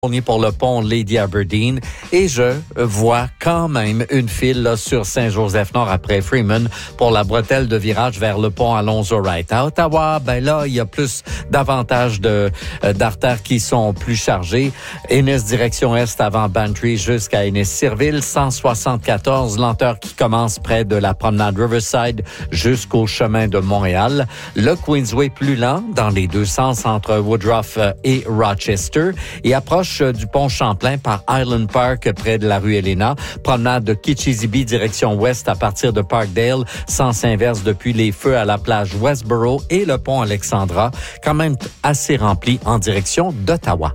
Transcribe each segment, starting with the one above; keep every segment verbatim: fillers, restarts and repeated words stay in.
pour le pont Lady Aberdeen et je vois quand même une file là, sur Saint-Joseph-Nord après Freeman pour la bretelle de virage vers le pont Alonzo-Wright. À Ottawa, ben là, il y a plus davantage de euh, d'artères qui sont plus chargées. Ennis direction Est avant Bantry jusqu'à Ennis-Sirville, cent soixante-quatorze, lenteur qui commence près de la promenade Riverside jusqu'au chemin de Montréal. Le Queensway plus lent dans les deux sens entre Woodruff et Rochester et approche du pont Champlain par Island Park près de la rue Helena. Promenade de Kitchissippi direction ouest à partir de Parkdale. Sens inverse depuis les feux à la plage Westboro et le pont Alexandra. Quand même assez rempli en direction d'Ottawa.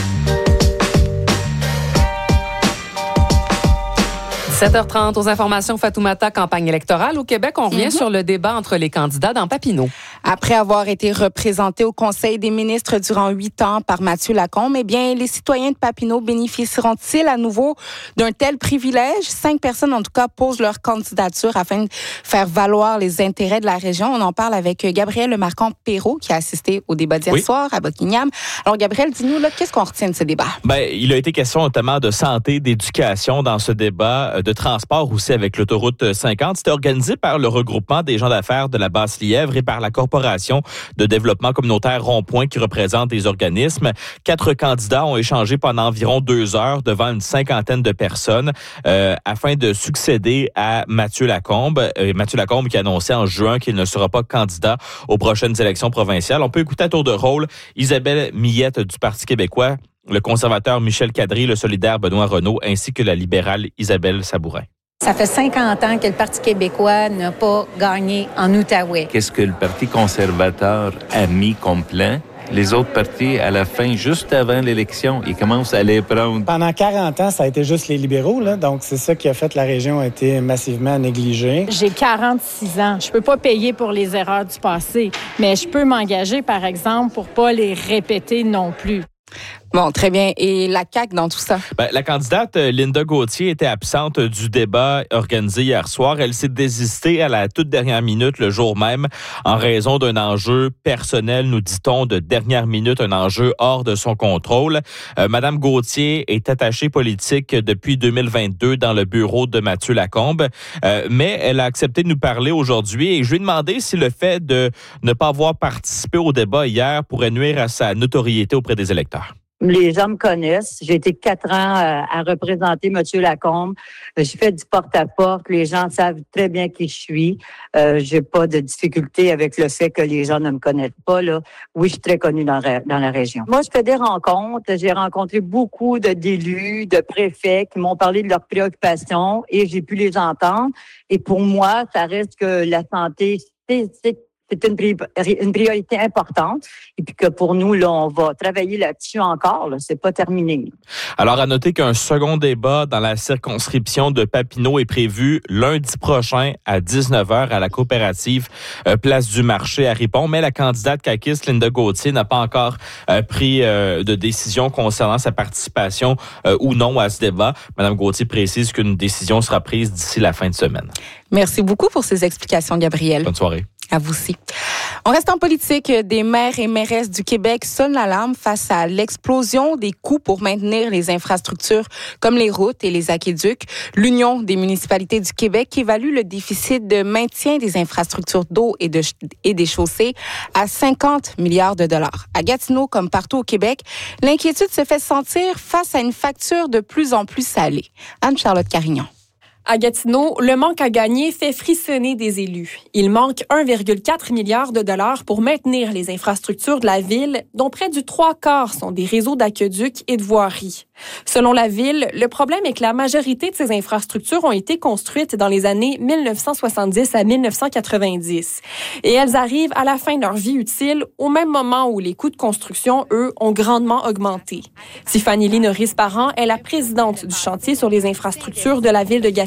sept heures trente, aux informations Fatoumata, campagne électorale. Au Québec, on revient mm-hmm. sur le débat entre les candidats dans Papineau. Après avoir été représenté au Conseil des ministres durant huit ans par Mathieu Lacombe, eh bien, les citoyens de Papineau bénéficieront-ils à nouveau d'un tel privilège? Cinq personnes, en tout cas, posent leur candidature afin de faire valoir les intérêts de la région. On en parle avec Gabriel Lemarquand-Perrault, qui a assisté au débat d'hier oui. soir à Buckingham. Alors, Gabriel, dis-nous, là, qu'est-ce qu'on retient de ce débat? Ben, il a été question notamment de santé, d'éducation dans ce débat, de transport aussi avec l'autoroute cinquante. C'était organisé par le regroupement des gens d'affaires de la Basse-Lièvre et par la Corporation de développement communautaire Rond-Point qui représente des organismes. Quatre candidats ont échangé pendant environ deux heures devant une cinquantaine de personnes euh, afin de succéder à Mathieu Lacombe. Euh, Mathieu Lacombe qui a annoncé en juin qu'il ne sera pas candidat aux prochaines élections provinciales. On peut écouter à tour de rôle Isabelle Millette du Parti québécois, le conservateur Michel Cadry, le solidaire Benoît Renaud, ainsi que la libérale Isabelle Sabourin. Ça fait cinquante ans que le Parti québécois n'a pas gagné en Outaouais. Qu'est-ce que le Parti conservateur a mis comme plan? Les autres partis, à la fin, juste avant l'élection, ils commencent à les prendre. Pendant quarante ans, ça a été juste les libéraux, là. Donc c'est ça qui a fait que la région a été massivement négligée. J'ai quarante-six ans. Je peux pas payer pour les erreurs du passé, mais je peux m'engager, par exemple, pour pas les répéter non plus. Bon, très bien. Et la C A Q dans tout ça? Ben, la candidate Linda Gauthier était absente du débat organisé hier soir. Elle s'est désistée à la toute dernière minute le jour même en raison d'un enjeu personnel, nous dit-on, de dernière minute, un enjeu hors de son contrôle. Euh, Madame Gauthier est attachée politique depuis deux mille vingt-deux dans le bureau de Mathieu Lacombe, euh, mais elle a accepté de nous parler aujourd'hui et je lui ai demandé si le fait de ne pas avoir participé au débat hier pourrait nuire à sa notoriété auprès des électeurs. Les gens me connaissent. J'ai été quatre ans à représenter M. Lacombe. J'ai fait du porte-à-porte. Les gens savent très bien qui je suis. Euh, j'ai pas de difficulté avec le fait que les gens ne me connaissent pas. Là. Oui, je suis très connue dans, dans la région. Moi, je fais des rencontres. J'ai rencontré beaucoup de, d'élus, de préfets qui m'ont parlé de leurs préoccupations et j'ai pu les entendre. Et pour moi, ça reste que la santé, c'est, c'est C'est une, pri- une priorité importante et puis que pour nous, là, on va travailler là-dessus encore. Là. C'est pas terminé. Alors, à noter qu'un second débat dans la circonscription de Papineau est prévu lundi prochain à dix-neuf heures à la coopérative euh, Place du Marché à Ripon. Mais la candidate caquiste Linda Gauthier n'a pas encore euh, pris euh, de décision concernant sa participation euh, ou non à ce débat. Madame Gauthier précise qu'une décision sera prise d'ici la fin de semaine. Merci beaucoup pour ces explications, Gabriel. Bonne soirée. À vous aussi. On reste en politique. Des maires et mairesses du Québec sonnent l'alarme face à l'explosion des coûts pour maintenir les infrastructures comme les routes et les aqueducs. L'Union des municipalités du Québec évalue le déficit de maintien des infrastructures d'eau et, de, et des chaussées à cinquante milliards de dollars. À Gatineau, comme partout au Québec, l'inquiétude se fait sentir face à une facture de plus en plus salée. Anne-Charlotte Carignan. À Gatineau, le manque à gagner fait frissonner des élus. Il manque un virgule quatre milliard de dollars pour maintenir les infrastructures de la ville, dont près du trois quarts sont des réseaux d'aqueducs et de voiries. Selon la ville, le problème est que la majorité de ces infrastructures ont été construites dans les années dix-neuf cent soixante-dix à dix-neuf cent quatre-vingt-dix. Et elles arrivent à la fin de leur vie utile au même moment où les coûts de construction, eux, ont grandement augmenté. Tiffany Lee Norris-Parent est la présidente du chantier sur les infrastructures de la ville de Gatineau.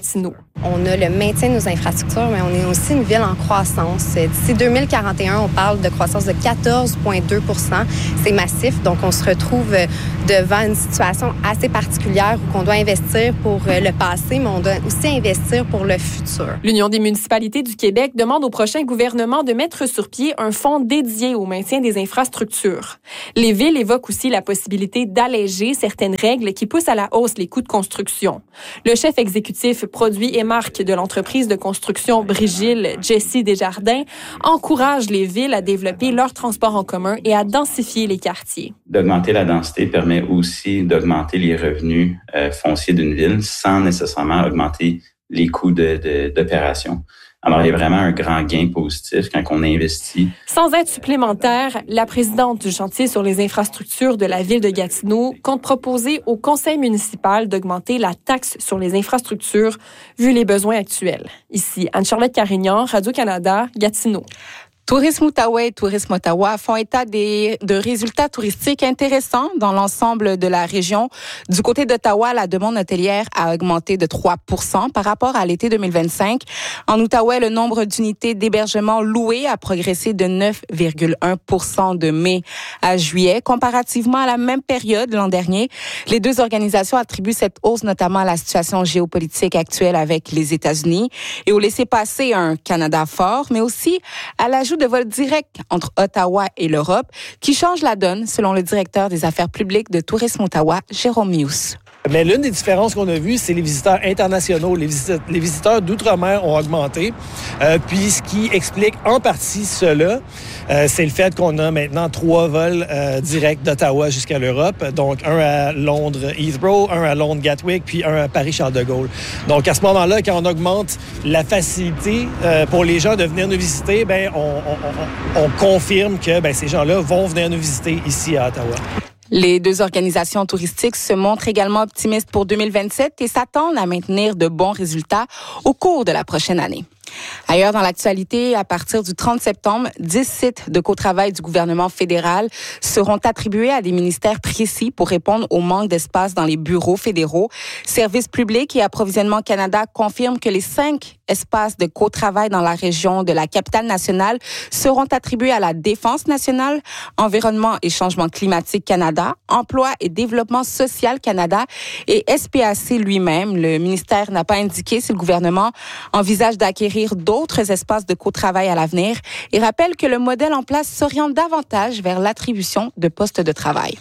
Gatineau. On a le maintien de nos infrastructures, mais on est aussi une ville en croissance. D'ici deux mille quarante et un, on parle de croissance de quatorze virgule deux pour cent. C'est massif, donc on se retrouve devant une situation assez particulière où on doit investir pour le passé, mais on doit aussi investir pour le futur. L'Union des municipalités du Québec demande au prochain gouvernement de mettre sur pied un fonds dédié au maintien des infrastructures. Les villes évoquent aussi la possibilité d'alléger certaines règles qui poussent à la hausse les coûts de construction. Le chef exécutif produit et marque de l'entreprise de construction Brigil, Jesse Desjardins, encourage les villes à développer leur transport en commun et à densifier les quartiers. D'augmenter la densité permet aussi d'augmenter les revenus euh, fonciers d'une ville sans nécessairement augmenter les coûts de, de, d'opération. Alors, il y a vraiment un grand gain positif quand on investit. Sans aide supplémentaire, la présidente du chantier sur les infrastructures de la ville de Gatineau compte proposer au conseil municipal d'augmenter la taxe sur les infrastructures vu les besoins actuels. Ici, Anne-Charlotte Carignan, Radio-Canada, Gatineau. Tourisme Outaouais et Tourisme Ottawa font état des, de résultats touristiques intéressants dans l'ensemble de la région. Du côté d'Ottawa, la demande hôtelière a augmenté de trois pour cent par rapport à l'été deux mille vingt-cinq. En Outaouais, le nombre d'unités d'hébergement louées a progressé de neuf virgule un pour cent de mai à juillet, comparativement à la même période l'an dernier. Les deux organisations attribuent cette hausse notamment à la situation géopolitique actuelle avec les États-Unis et au laisser-passer un Canada fort, mais aussi à l'ajout de vols directs entre Ottawa et l'Europe qui change la donne, selon le directeur des affaires publiques de Tourisme Ottawa, Jérôme Mius. Mais l'une des différences qu'on a vues, c'est les visiteurs internationaux. Les, visit- les visiteurs d'outre-mer ont augmenté. Euh, puis ce qui explique en partie cela, euh, c'est le fait qu'on a maintenant trois vols euh, directs d'Ottawa jusqu'à l'Europe. Donc un à Londres Heathrow, un à Londres Gatwick, puis un à Paris Charles de Gaulle. Donc à ce moment-là, quand on augmente la facilité euh, pour les gens de venir nous visiter, ben on, on, on, on confirme que ben, ces gens-là vont venir nous visiter ici à Ottawa. Les deux organisations touristiques se montrent également optimistes pour deux mille vingt-sept et s'attendent à maintenir de bons résultats au cours de la prochaine année. Ailleurs dans l'actualité, à partir du trente septembre, dix sites de co-travail du gouvernement fédéral seront attribués à des ministères précis pour répondre au manque d'espace dans les bureaux fédéraux. Services publics et Approvisionnement Canada confirment que les cinq espaces de co-travail dans la région de la capitale nationale seront attribués à la Défense nationale, Environnement et Changement climatique Canada, Emploi et Développement social Canada et S P A C lui-même. Le ministère n'a pas indiqué si le gouvernement envisage d'acquérir d'autres espaces de co-travail à l'avenir et rappelle que le modèle en place s'oriente davantage vers l'attribution de postes de travail.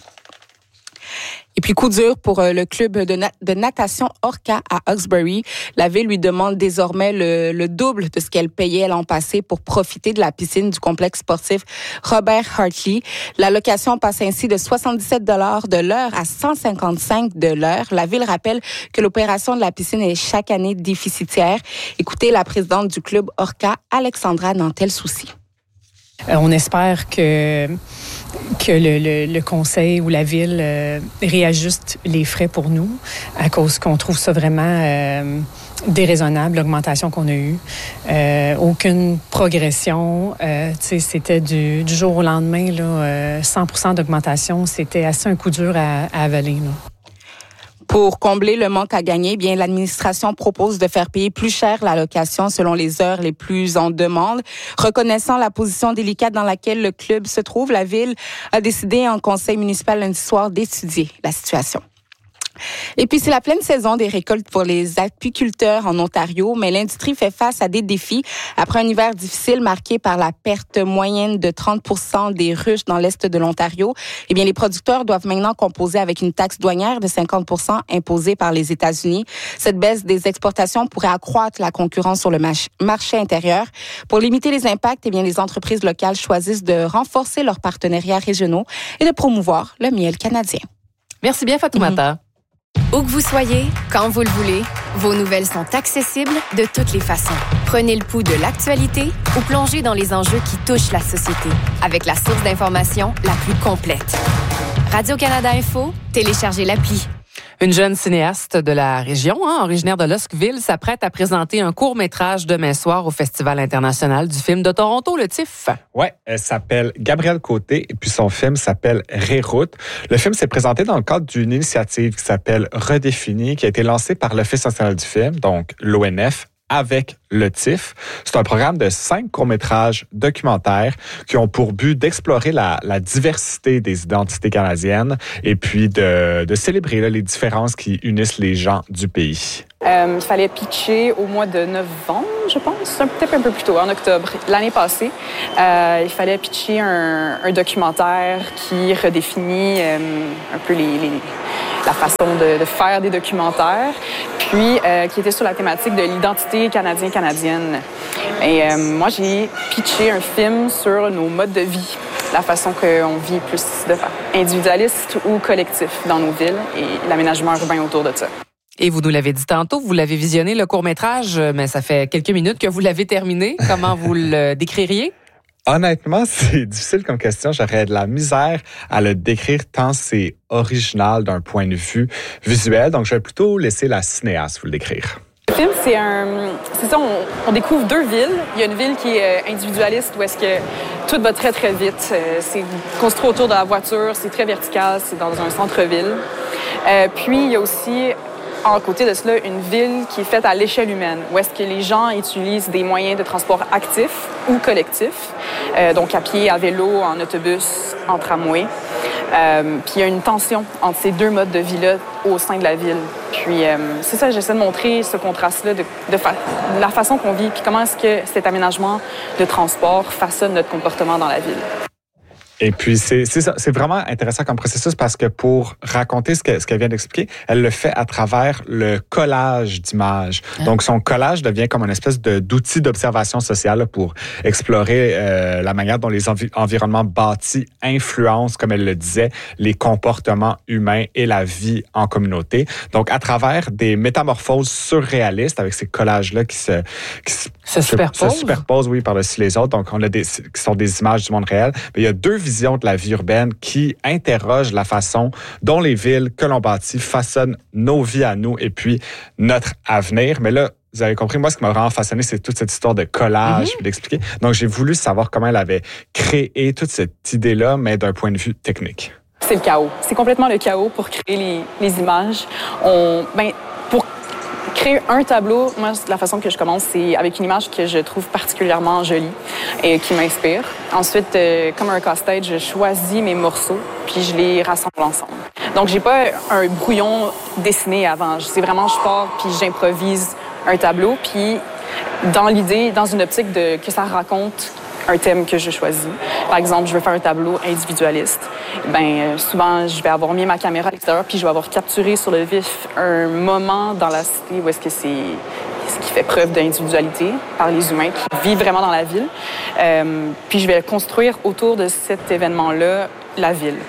Et puis, coup dur pour le club de, nat- de natation Orca à Hawkesbury. La ville lui demande désormais le, le double de ce qu'elle payait l'an passé pour profiter de la piscine du complexe sportif Robert Hartley. La location passe ainsi de soixante-dix-sept dollars de l'heure à cent cinquante-cinq de l'heure. La ville rappelle que l'opération de la piscine est chaque année déficitaire. Écoutez la présidente du club Orca, Alexandra Nantel-Soucy. Euh, on espère que que le, le, le conseil ou la ville euh, réajuste les frais pour nous à cause qu'on trouve ça vraiment euh, déraisonnable, l'augmentation qu'on a eue. Euh, aucune progression. Euh, tu sais, c'était du, du jour au lendemain, là, euh, cent pour cent d'augmentation. C'était assez un coup dur à, à avaler, là. Pour combler le manque à gagner, bien l'administration propose de faire payer plus cher la location selon les heures les plus en demande. Reconnaissant la position délicate dans laquelle le club se trouve, la ville a décidé en conseil municipal lundi soir d'étudier la situation. Et puis, c'est la pleine saison des récoltes pour les apiculteurs en Ontario, mais l'industrie fait face à des défis. Après un hiver difficile marqué par la perte moyenne de trente pour cent des ruches dans l'est de l'Ontario, eh bien, les producteurs doivent maintenant composer avec une taxe douanière de cinquante pour cent imposée par les États-Unis. Cette baisse des exportations pourrait accroître la concurrence sur le marché intérieur. Pour limiter les impacts, eh bien, les entreprises locales choisissent de renforcer leurs partenariats régionaux et de promouvoir le miel canadien. Merci bien, Fatoumata. Mmh. Où que vous soyez, quand vous le voulez, vos nouvelles sont accessibles de toutes les façons. Prenez le pouls de l'actualité ou plongez dans les enjeux qui touchent la société avec la source d'information la plus complète. Radio-Canada Info, téléchargez l'appli. Une jeune cinéaste de la région, hein, originaire de Luskville, s'apprête à présenter un court-métrage demain soir au Festival international du film de Toronto, le T I F. Ouais, elle s'appelle Gabrielle Côté et puis son film s'appelle Réroute. Le film s'est présenté dans le cadre d'une initiative qui s'appelle Redéfini, qui a été lancée par l'Office national du film, donc l'O N F, avec le T I F. C'est un programme de cinq courts-métrages documentaires qui ont pour but d'explorer la, la diversité des identités canadiennes et puis de, de célébrer là, les différences qui unissent les gens du pays. Euh, il fallait pitcher au mois de novembre, je pense, peut-être un peu plus tôt, en octobre, l'année passée. Euh, il fallait pitcher un, un documentaire qui redéfinit euh, un peu les, les, la façon de, de faire des documentaires, puis euh, qui était sur la thématique de l'identité canadienne-canadienne. Et euh, moi, j'ai pitché un film sur nos modes de vie, la façon qu'on vit plus de façon individualiste ou collectif dans nos villes et l'aménagement urbain autour de ça. Et vous nous l'avez dit tantôt, vous l'avez visionné, le court-métrage, mais ça fait quelques minutes que vous l'avez terminé. Comment vous le décririez? Honnêtement, c'est difficile comme question. J'aurais de la misère à le décrire tant c'est original d'un point de vue visuel. Donc, je vais plutôt laisser la cinéaste vous le décrire. Le film, c'est un... C'est ça, on, on découvre deux villes. Il y a une ville qui est individualiste où est-ce que tout va très, très vite. C'est construit autour de la voiture, c'est très vertical, c'est dans un centre-ville. Euh, puis, il y a aussi... à côté de cela, une ville qui est faite à l'échelle humaine, où est-ce que les gens utilisent des moyens de transport actifs ou collectifs, euh, donc à pied, à vélo, en autobus, en tramway. Euh, puis il y a une tension entre ces deux modes de vie-là au sein de la ville. Puis euh, c'est ça, j'essaie de montrer ce contraste-là de, de, fa- de la façon qu'on vit, puis comment est-ce que cet aménagement de transport façonne notre comportement dans la ville. Et puis, c'est, c'est, c'est vraiment intéressant comme processus parce que pour raconter ce, que, ce qu'elle vient d'expliquer, elle le fait à travers le collage d'images. Ah. Donc, son collage devient comme une espèce de, d'outil d'observation sociale pour explorer euh, la manière dont les envi- environnements bâtis influencent, comme elle le disait, les comportements humains et la vie en communauté. Donc, à travers des métamorphoses surréalistes avec ces collages-là qui se, qui se, se superposent. Se superposent, oui, par-dessus les autres. Donc, on a des, qui sont des images du monde réel. Mais il y a deux vision de la vie urbaine qui interroge la façon dont les villes que l'on bâtit façonnent nos vies à nous et puis notre avenir. Mais là, vous avez compris, moi, ce qui m'a vraiment fasciné, c'est toute cette histoire de collage, mm-hmm. d'expliquer. Donc, j'ai voulu savoir comment elle avait créé toute cette idée-là, mais d'un point de vue technique. C'est le chaos. C'est complètement le chaos pour créer les, les images. On, ben, pour créer un tableau, moi, la façon que je commence, c'est avec une image que je trouve particulièrement jolie et qui m'inspire. Ensuite, euh, comme un casse-tête, je choisis mes morceaux puis je les rassemble ensemble. Donc, j'ai pas un brouillon dessiné avant. C'est vraiment, je pars puis j'improvise un tableau. Puis, dans l'idée, dans une optique de que ça raconte un thème que je choisis. Par exemple, je veux faire un tableau individualiste. Ben souvent, je vais avoir mis ma caméra à l'extérieur puis je vais avoir capturé sur le vif un moment dans la cité où est-ce que c'est ce qui fait preuve d'individualité par les humains qui vivent vraiment dans la ville. Euh, puis je vais construire autour de cet événement-là la ville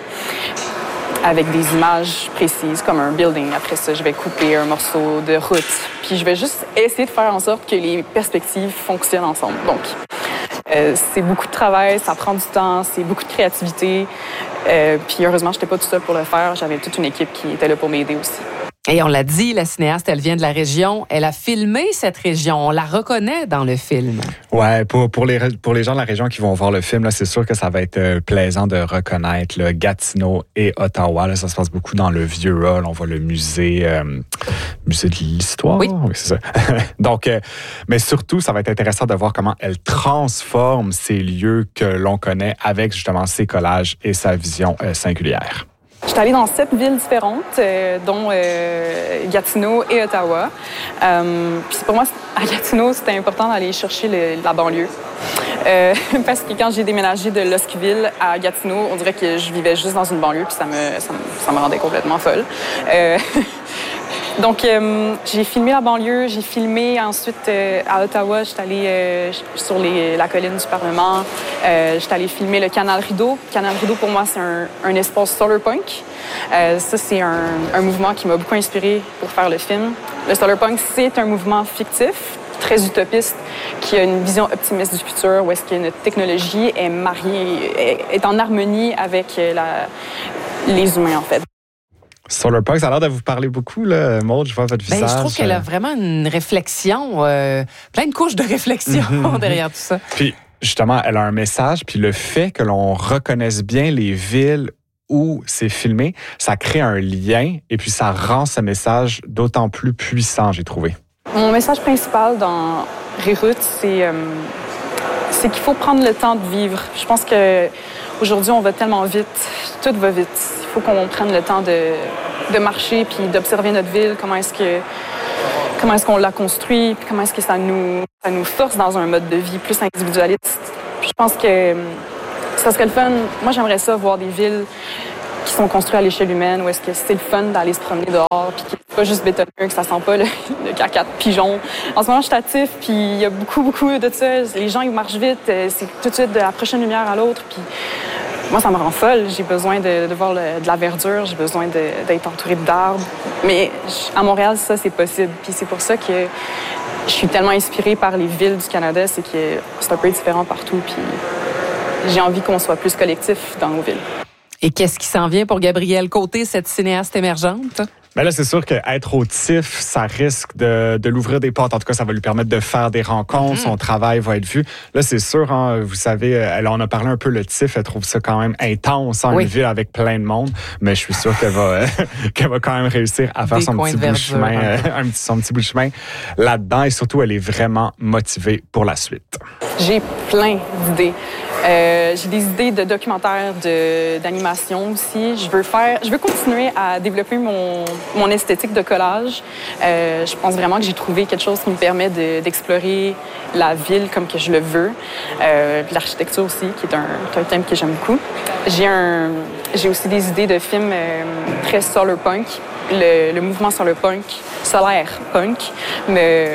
avec des images précises comme un building. Après ça, je vais couper un morceau de route. Puis je vais juste essayer de faire en sorte que les perspectives fonctionnent ensemble. Donc, Euh, c'est beaucoup de travail, ça prend du temps, c'est beaucoup de créativité. Euh, puis heureusement, je n'étais pas toute seule pour le faire. J'avais toute une équipe qui était là pour m'aider aussi. Et on l'a dit, la cinéaste, elle vient de la région. Elle a filmé cette région. On la reconnaît dans le film. Ouais, pour, pour, les, pour les gens de la région qui vont voir le film, là, c'est sûr que ça va être euh, plaisant de reconnaître là, Gatineau et Ottawa. Là, ça se passe beaucoup dans le Vieux-Hall. On voit le musée, euh, musée de l'histoire. Oui, oui c'est ça. Donc, euh, mais surtout, ça va être intéressant de voir comment elle transforme ces lieux que l'on connaît avec justement ses collages et sa vision euh, singulière. Je suis allée dans sept villes différentes, euh, dont euh, Gatineau et Ottawa. Euh, puis pour moi, à Gatineau, c'était important d'aller chercher le, la banlieue. Euh, parce que quand j'ai déménagé de Luskville à Gatineau, on dirait que je vivais juste dans une banlieue, puis ça me, ça me, ça me rendait complètement folle. Euh, Donc, euh, j'ai filmé la banlieue, j'ai filmé ensuite euh, à Ottawa, j'étais allée euh, sur les, la colline du Parlement, euh, j'étais allée filmer le Canal Rideau. Le Canal Rideau, pour moi, c'est un, un espace solarpunk. Euh, ça, c'est un, un mouvement qui m'a beaucoup inspiré pour faire le film. Le solarpunk, c'est un mouvement fictif, très utopiste, qui a une vision optimiste du futur, où est-ce que notre technologie est mariée, est, est en harmonie avec la, les humains, en fait. Solar Park, ça a l'air de vous parler beaucoup, là, Maud, je vois votre Ben, visage. je trouve qu'elle a vraiment une réflexion, euh, plein de couches de réflexion derrière tout ça. Puis, justement, elle a un message, puis le fait que l'on reconnaisse bien les villes où c'est filmé, ça crée un lien, et puis ça rend ce message d'autant plus puissant, j'ai trouvé. Mon message principal dans Réroute, c'est, euh, c'est qu'il faut prendre le temps de vivre. Je pense que aujourd'hui, on va tellement vite, tout va vite. Il faut qu'on prenne le temps de, de marcher puis d'observer notre ville, comment est-ce que comment est-ce qu'on l'a construit, puis comment est-ce que ça nous ça nous force dans un mode de vie plus individualiste. Puis je pense que ça serait le fun. Moi, j'aimerais ça voir des villes qui sont construites à l'échelle humaine, où est-ce que c'est le fun d'aller se promener dehors, puis qui n'est pas juste bétonneux, que ça sent pas le, le caca de pigeon. En ce moment, je suis actif, puis il y a beaucoup, beaucoup de ça. Les gens, ils marchent vite, c'est tout de suite de la prochaine lumière à l'autre, puis moi, ça me rend folle. J'ai besoin de, de voir le, de la verdure, j'ai besoin de, d'être entourée d'arbres. Mais à Montréal, ça, c'est possible. Puis c'est pour ça que je suis tellement inspirée par les villes du Canada, c'est que c'est un peu différent partout, puis j'ai envie qu'on soit plus collectif dans nos villes. Et qu'est-ce qui s'en vient pour Gabrielle Côté, cette cinéaste émergente? Ben là, c'est sûr qu'être au T I F, ça risque de, de l'ouvrir des portes. En tout cas, ça va lui permettre de faire des rencontres. Mm-hmm. Son travail va être vu. Là, c'est sûr, hein, vous savez, elle en a parlé un peu, le T I F, elle trouve ça quand même intense, hein, oui. Une ville avec plein de monde. Mais je suis sûr qu'elle va, qu'elle va quand même réussir à faire des son petit bout de chemin, euh, un petit, son petit bout de chemin là-dedans. Et surtout, elle est vraiment motivée pour la suite. J'ai plein d'idées. Euh, j'ai des idées de documentaires, de, d'animation aussi. Je veux faire, je veux continuer à développer mon, mon esthétique de collage. Euh, je pense vraiment que j'ai trouvé quelque chose qui me permet de, d'explorer la ville comme que je le veux. Euh, l'architecture aussi, qui est un, un thème que j'aime beaucoup. J'ai un, j'ai aussi des idées de films euh, très solar punk. Le, le mouvement solar punk, solaire punk, me,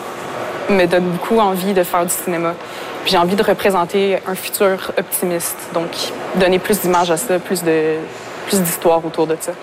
me donne beaucoup envie de faire du cinéma. Puis j'ai envie de représenter un futur optimiste, donc donner plus d'images à ça, plus de plus d'histoire autour de ça.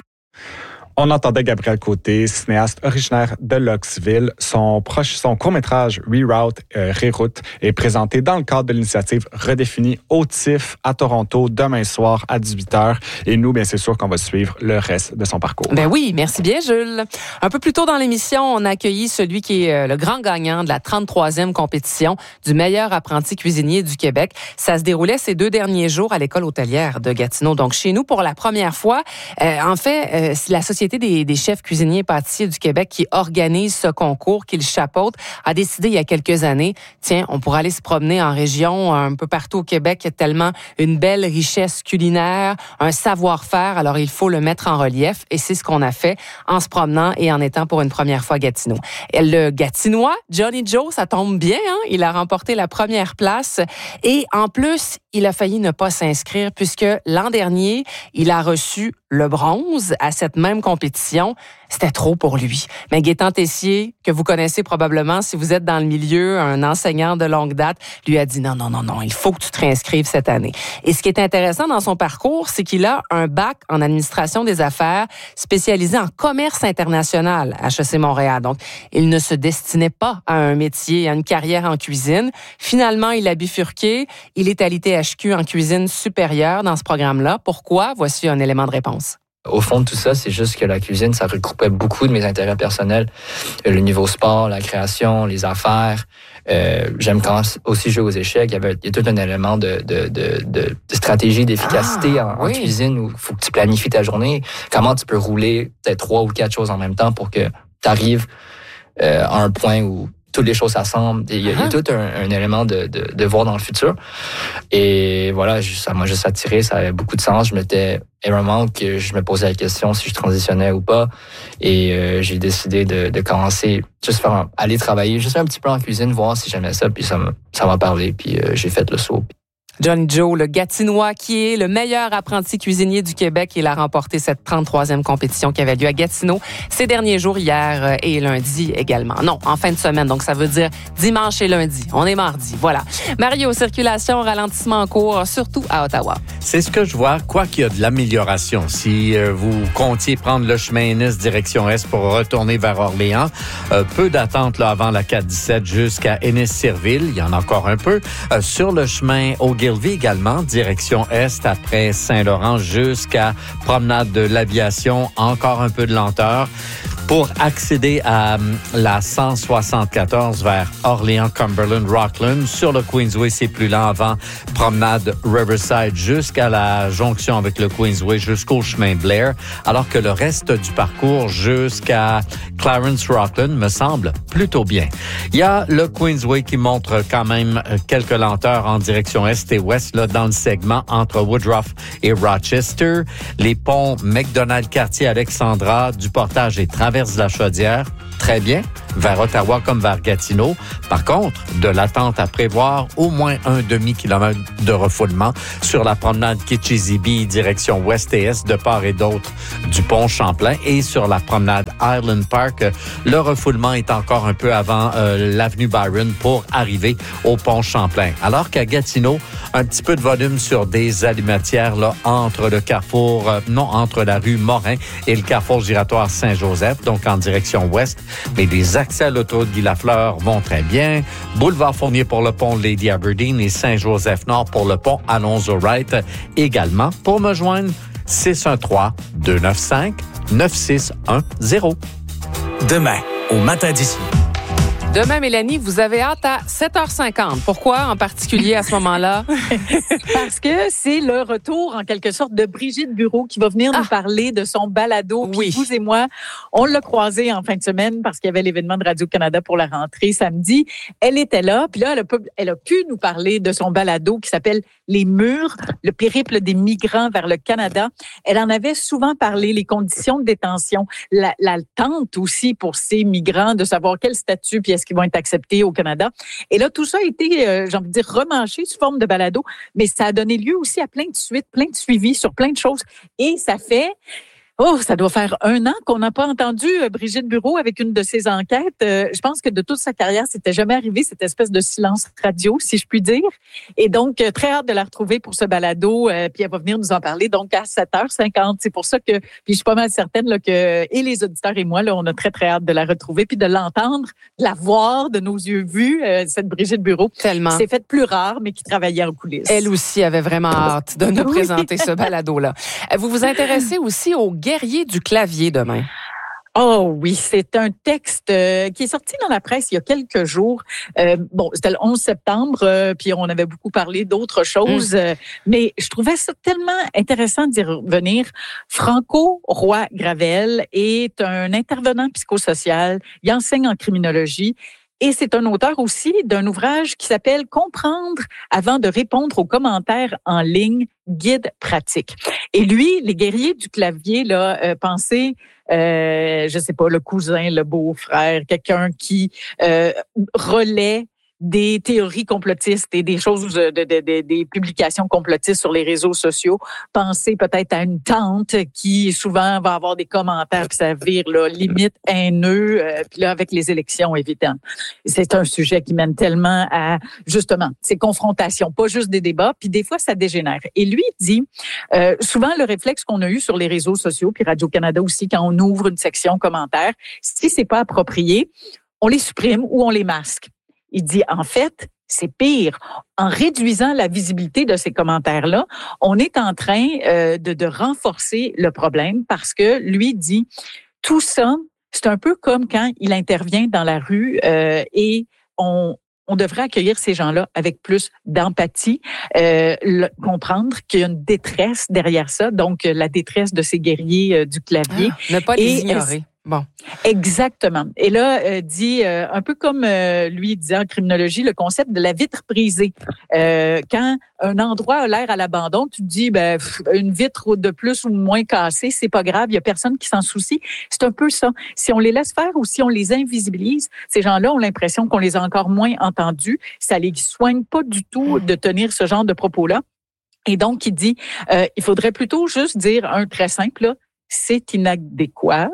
On entendait Gabrielle Côté, cinéaste originaire de Loxville. Son, proche, son court-métrage Reroute, euh, Réroute est présenté dans le cadre de l'initiative Redéfinie au T I F à Toronto demain soir à dix-huit heures. Et nous, bien c'est sûr qu'on va suivre le reste de son parcours. Ben oui, merci bien Jules. Un peu plus tôt dans l'émission, on a accueilli celui qui est le grand gagnant de la trente-troisième compétition du meilleur apprenti cuisinier du Québec. Ça se déroulait ces deux derniers jours à l'école hôtelière de Gatineau. Donc chez nous, pour la première fois, euh, en fait, euh, c'est la Société Des, des chefs cuisiniers et pâtissiers du Québec qui organise ce concours, qui le chapeaute, a décidé il y a quelques années, tiens, on pourrait aller se promener en région, un peu partout au Québec, il y a tellement une belle richesse culinaire, un savoir-faire, alors il faut le mettre en relief et c'est ce qu'on a fait en se promenant et en étant pour une première fois à Gatineau. Et le Gatinois, Johnny Joe, ça tombe bien, hein? Il a remporté la première place et en plus, il a failli ne pas s'inscrire puisque l'an dernier, il a reçu le bronze à cette même compétition. C'était trop pour lui. Mais Gaétan Tessier, que vous connaissez probablement si vous êtes dans le milieu, un enseignant de longue date, lui a dit non, non, non, non, il faut que tu te réinscrives cette année. Et ce qui est intéressant dans son parcours, c'est qu'il a un bac en administration des affaires spécialisé en commerce international à H E C Montréal. Donc, il ne se destinait pas à un métier, à une carrière en cuisine. Finalement, il a bifurqué. Il est à l'I T H Q en cuisine supérieure dans ce programme-là. Pourquoi? Voici un élément de réponse. Au fond de tout ça, c'est juste que la cuisine, ça regroupait beaucoup de mes intérêts personnels. Le niveau sport, la création, les affaires. Euh, j'aime quand aussi jouer aux échecs. Il y avait il y a tout un élément de, de, de, de stratégie, d'efficacité ah, en, oui. en cuisine où il faut que tu planifies ta journée. Comment tu peux rouler peut-être trois ou quatre choses en même temps pour que tu arrives euh, à un point où toutes les choses s'assemblent. Il y a, uh-huh. il y a tout un, un élément de, de, de voir dans le futur. Et voilà, ça m'a juste attiré, ça avait beaucoup de sens. Je m'étais vraiment que je me posais la question si je transitionnais ou pas. Et euh, j'ai décidé de, de commencer, juste faire un, aller travailler, juste un petit peu en cuisine, voir si j'aimais ça. Puis ça m'a, ça m'a parlé, puis euh, j'ai fait le saut. Johnny Joe, le Gatinois, qui est le meilleur apprenti cuisinier du Québec. Il a remporté cette trente-troisième compétition qui avait lieu à Gatineau ces derniers jours, hier et lundi également. Non, en fin de semaine, donc ça veut dire dimanche et lundi. On est mardi, voilà. Mario, circulation, ralentissement en cours, surtout à Ottawa. C'est ce que je vois, quoi qu'il y a de l'amélioration. Si euh, vous comptiez prendre le chemin Ennis direction Est pour retourner vers Orléans, euh, peu d'attente là avant la quatre dix-sept jusqu'à Ennis-Cirville. Il y en a encore un peu. Euh, sur le chemin au Ogilvie également, direction Est, après Saint-Laurent jusqu'à Promenade de l'Aviation, encore un peu de lenteur. Pour accéder à la cent soixante-quatorze vers Orléans, Cumberland, Rockland, sur le Queensway, c'est plus lent avant Promenade Riverside jusqu'à la jonction avec le Queensway jusqu'au chemin Blair, alors que le reste du parcours jusqu'à Clarence Rockland me semble plutôt bien. Il y a le Queensway qui montre quand même quelques lenteurs en direction Est et Ouest là, dans le segment entre Woodruff et Rochester. Les ponts McDonald-Cartier, Alexandra, du Portage et Traverse de la Chaudière, très bien, vers Ottawa comme vers Gatineau. Par contre, de l'attente à prévoir, au moins un demi-kilomètre de refoulement sur la promenade Kitchissippi, direction ouest et est de part et d'autre du pont Champlain, et sur la promenade Highland Park, le refoulement est encore un peu avant euh, l'avenue Byron pour arriver au pont Champlain. Alors qu'à Gatineau, un petit peu de volume sur des allumatières là, entre le carrefour, euh, non, entre la rue Morin et le carrefour giratoire Saint-Joseph, donc en direction ouest. Mais les accès à l'autoroute Guy Lafleur vont très bien. Boulevard Fournier pour le pont Lady Aberdeen et Saint-Joseph-Nord pour le pont Alonzo-Wright également. Pour me joindre, six un trois, deux neuf cinq, neuf six un zéro. Demain, au matin d'ici. Demain, Mélanie, vous avez hâte à sept heures cinquante. Pourquoi en particulier à ce moment-là? Parce que c'est le retour, en quelque sorte, de Brigitte Bureau qui va venir ah. nous parler de son balado. Oui. Puis vous et moi, on l'a croisée en fin de semaine parce qu'il y avait l'événement de Radio-Canada pour la rentrée samedi. Elle était là, puis là, elle a, pu, elle a pu nous parler de son balado qui s'appelle « Les murs, le périple des migrants vers le Canada ». Elle en avait souvent parlé, les conditions de détention, la, l'attente aussi pour ces migrants, de savoir quel statut, puis est-ce qui vont être acceptés au Canada. Et là, tout ça a été, euh, j'ai envie de dire, remanché sous forme de balado, mais ça a donné lieu aussi à plein de suites, plein de suivis sur plein de choses. Et ça fait... Oh, ça doit faire un an qu'on n'a pas entendu Brigitte Bureau avec une de ses enquêtes. Euh, je pense que de toute sa carrière, c'était jamais arrivé cette espèce de silence radio, si je puis dire. Et donc, euh, très hâte de la retrouver pour ce balado. Euh, puis elle va venir nous en parler donc à sept heures cinquante. C'est pour ça que, puis je suis pas mal certaine là, que et les auditeurs et moi, là, on a très très hâte de la retrouver puis de l'entendre, de la voir de nos yeux vus. Euh, cette Brigitte Bureau, tellement, qui s'est faite plus rare, mais qui travaillait en coulisses. Elle aussi avait vraiment hâte de nous oui. présenter ce balado-là. Vous vous intéressez aussi au guerrier du clavier demain. Oh oui, c'est un texte euh, qui est sorti dans la presse il y a quelques jours. Euh, bon, c'était le onze septembre, euh, puis on avait beaucoup parlé d'autres choses, mmh. euh, mais je trouvais ça tellement intéressant d'y revenir. Franco Roy-Gravel est un intervenant psychosocial, il enseigne en criminologie. Et c'est un auteur aussi d'un ouvrage qui s'appelle « Comprendre avant de répondre aux commentaires en ligne, guide pratique ». Et lui, les guerriers du clavier, là, euh, pensez, euh, je sais pas, le cousin, le beau-frère, quelqu'un qui euh, relaie des théories complotistes et des choses, de, de, de, des publications complotistes sur les réseaux sociaux. Pensez peut-être à une tante qui souvent va avoir des commentaires puis ça vire là, limite haineux, euh, puis là avec les élections évidemment. C'est un sujet qui mène tellement à justement ces confrontations, pas juste des débats, puis des fois ça dégénère. Et lui dit euh, souvent le réflexe qu'on a eu sur les réseaux sociaux, puis Radio-Canada aussi quand on ouvre une section commentaires, si c'est pas approprié, on les supprime ou on les masque. Il dit, en fait, c'est pire. En réduisant la visibilité de ces commentaires-là, on est en train euh, de, de renforcer le problème parce que lui dit, tout ça, c'est un peu comme quand il intervient dans la rue euh, et on... On devrait accueillir ces gens-là avec plus d'empathie, euh, le, comprendre qu'il y a une détresse derrière ça, donc la détresse de ces guerriers euh, du clavier. Ah, ne pas les et, ignorer. Bon. Exactement. Et là, euh, dit, euh, un peu comme euh, lui disait en criminologie, le concept de la vitre brisée. Euh, quand un endroit a l'air à l'abandon, tu te dis, ben, pff, une vitre de plus ou moins cassée, c'est pas grave, il y a personne qui s'en soucie. C'est un peu ça. Si on les laisse faire ou si on les invisibilise, ces gens-là ont l'impression qu'on les a encore moins entendus. Ça les soigne pas du tout de tenir ce genre de propos-là. Et donc, il dit, euh, il faudrait plutôt juste dire un très simple, là, c'est inadéquat.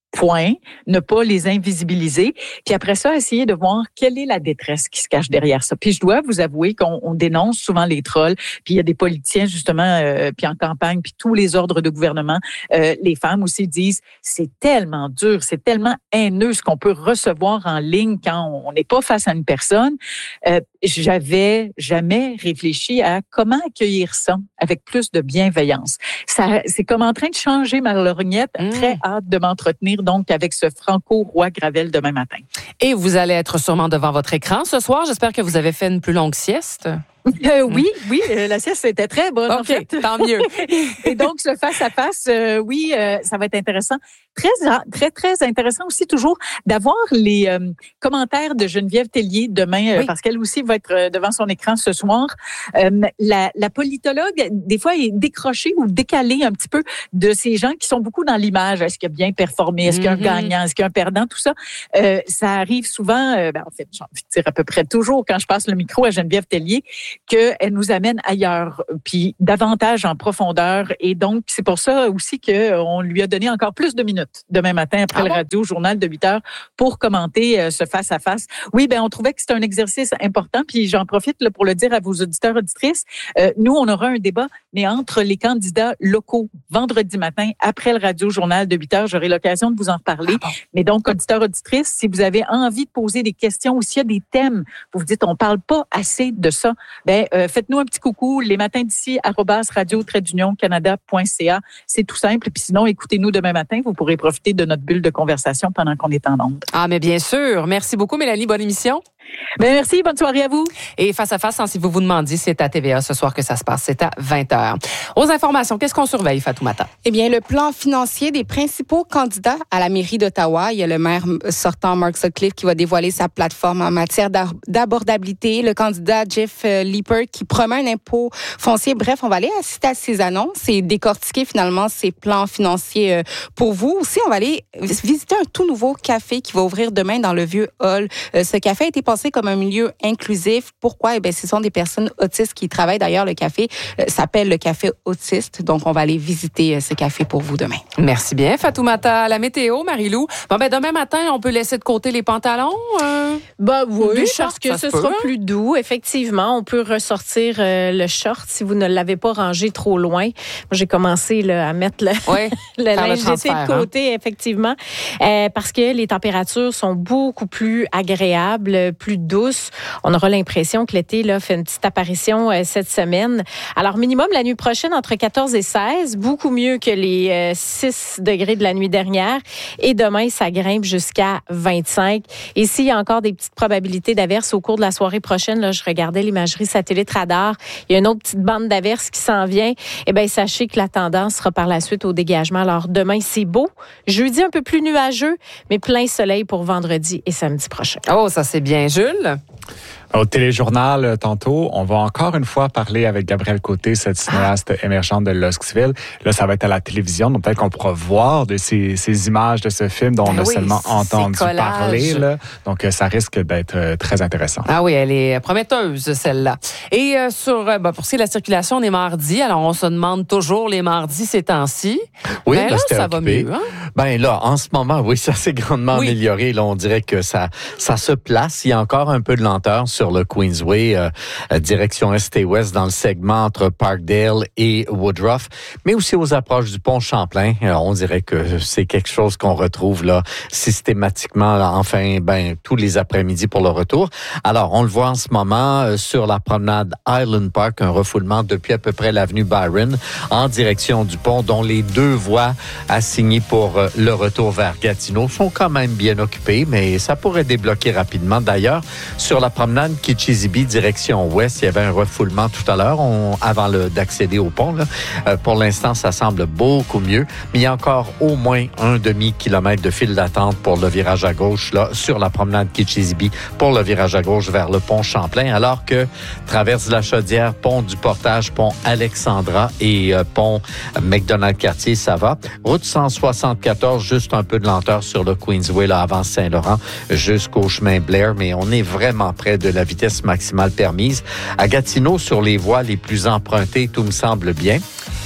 point, ne pas les invisibiliser, puis après ça, essayer de voir quelle est la détresse qui se cache derrière ça. Puis je dois vous avouer qu'on on dénonce souvent les trolls, puis il y a des politiciens justement, euh, puis en campagne, puis tous les ordres de gouvernement, euh, les femmes aussi disent, c'est tellement dur, c'est tellement haineux ce qu'on peut recevoir en ligne quand on n'est pas face à une personne. Euh, j'avais jamais réfléchi à comment accueillir ça avec plus de bienveillance. Ça, c'est comme en train de changer ma lorgnette. Mmh. Très hâte de m'entretenir donc avec ce Franco Roy Gravel demain matin. Et vous allez être sûrement devant votre écran ce soir. J'espère que vous avez fait une plus longue sieste. Euh, oui, oui, euh, la sieste était très bonne. OK, en fait. Tant mieux. Et donc, ce face-à-face, euh, oui, euh, ça va être intéressant. Très, très, très intéressant aussi toujours d'avoir les euh, commentaires de Geneviève Tellier demain, euh, oui. parce qu'elle aussi va être euh, devant son écran ce soir. Euh, la, la politologue, des fois, est décrochée ou décalée un petit peu de ces gens qui sont beaucoup dans l'image. Est-ce qu'il a bien performé? Est-ce qu'il y a un gagnant? Est-ce qu'il y a un perdant? Tout ça, euh, ça arrive souvent, euh, ben, en fait, j'ai envie de dire à peu près toujours quand je passe le micro à Geneviève Tellier, qu'elle nous amène ailleurs, puis davantage en profondeur. Et donc, c'est pour ça aussi qu'on lui a donné encore plus de minutes demain matin après ah le bon? radio journal de huit heures pour commenter euh, ce face-à-face. Oui, ben on trouvait que c'était un exercice important, puis j'en profite là, pour le dire à vos auditeurs, auditrices. Euh, nous, on aura un débat, mais entre les candidats locaux, vendredi matin, après le radio journal de huit heures, j'aurai l'occasion de vous en reparler. Ah bon? Mais donc, auditeurs, auditrices, si vous avez envie de poser des questions ou s'il y a des thèmes, vous vous dites, on parle pas assez de ça, ben euh, faites-nous un petit coucou, les matins d'ici, arobase radio trait d'union canada point c a. C'est tout simple. Puis sinon, écoutez-nous demain matin. Vous pourrez profiter de notre bulle de conversation pendant qu'on est en onde. Ah, mais bien sûr. Merci beaucoup, Mélanie. Bonne émission. Ben merci, bonne soirée à vous. Et face à face, si vous vous demandiez, c'est à T V A ce soir que ça se passe. C'est à vingt heures. Aux informations, qu'est-ce qu'on surveille, Fatoumata? Eh bien, le plan financier des principaux candidats à la mairie d'Ottawa. Il y a le maire sortant, Mark Sutcliffe, qui va dévoiler sa plateforme en matière d'abordabilité. Le candidat Jeff Leeper qui promet un impôt foncier. Bref, on va aller assister à ces annonces et décortiquer finalement ces plans financiers pour vous. Aussi, on va aller visiter un tout nouveau café qui va ouvrir demain dans le vieux hall. Ce café a été pensé comme un milieu inclusif. Pourquoi? Eh bien, ce sont des personnes autistes qui travaillent. D'ailleurs, le café euh, s'appelle le café autiste. Donc, on va aller visiter euh, ce café pour vous demain. Merci bien, Fatoumata. La météo, Marie-Lou. Bon, ben, demain matin, on peut laisser de côté les pantalons? Euh, ben, oui, shorts, parce que ce sera plus doux. Effectivement, on peut ressortir euh, le short si vous ne l'avez pas rangé trop loin. Moi, j'ai commencé là, à mettre le, ouais, le linge d'été de côté, hein? Effectivement, euh, parce que les températures sont beaucoup plus agréables, plus douce. On aura l'impression que l'été là fait une petite apparition euh, cette semaine. Alors, minimum la nuit prochaine entre quatorze et seize, beaucoup mieux que les euh, six degrés de la nuit dernière. Et demain, ça grimpe jusqu'à vingt-cinq. Et s'il y a encore des petites probabilités d'averses au cours de la soirée prochaine, là, je regardais l'imagerie satellite radar, il y a une autre petite bande d'averses qui s'en vient. Eh bien, sachez que la tendance sera par la suite au dégagement. Alors, demain, c'est beau. Jeudi, un peu plus nuageux, mais plein soleil pour vendredi et samedi prochain. Oh, ça, c'est bien. Jules? Au téléjournal, tantôt, on va encore une fois parler avec Gabrielle Côté, cette cinéaste ah. émergente de Luskville. Là, ça va être à la télévision, donc peut-être qu'on pourra voir de ces, ces images de ce film dont ben on a oui, seulement entendu parler. Là. Donc, ça risque d'être très intéressant. Ah oui, elle est prometteuse, celle-là. Et euh, sur, ben, pour ce qui est de la circulation, on est mardi. Alors, on se demande toujours les mardis ces temps-ci. Oui, ben, là, là ça occupé. va mieux. Hein? Ben là, en ce moment, oui, ça s'est grandement oui. amélioré. Là, on dirait que ça, ça se place. Il y a encore un peu de lenteur sur le Queensway, euh, direction Est et Ouest, dans le segment entre Parkdale et Woodruff, mais aussi aux approches du pont Champlain. Euh, on dirait que c'est quelque chose qu'on retrouve là systématiquement, là, enfin, ben tous les après-midi pour le retour. Alors, on le voit en ce moment euh, sur la promenade Island Park, un refoulement depuis à peu près l'avenue Byron en direction du pont, dont les deux voies assignées pour euh, le retour vers Gatineau sont quand même bien occupées, mais ça pourrait débloquer rapidement. D'ailleurs, sur la promenade Kitchissippi, direction ouest, il y avait un refoulement tout à l'heure, on, avant le, d'accéder au pont. Là. Euh, pour l'instant, ça semble beaucoup mieux, mais il y a encore au moins un demi-kilomètre de file d'attente pour le virage à gauche, là, sur la promenade Kitchissippi, pour le virage à gauche vers le pont Champlain, alors que traverse la Chaudière, pont du Portage, pont Alexandra et euh, pont McDonald-Cartier, ça va. Route cent soixante-quatorze, juste un peu de lenteur sur le Queensway, là, avant Saint-Laurent, jusqu'au chemin Blair, mais on est vraiment près de la vitesse maximale permise. À Gatineau, sur les voies les plus empruntées, tout me semble bien.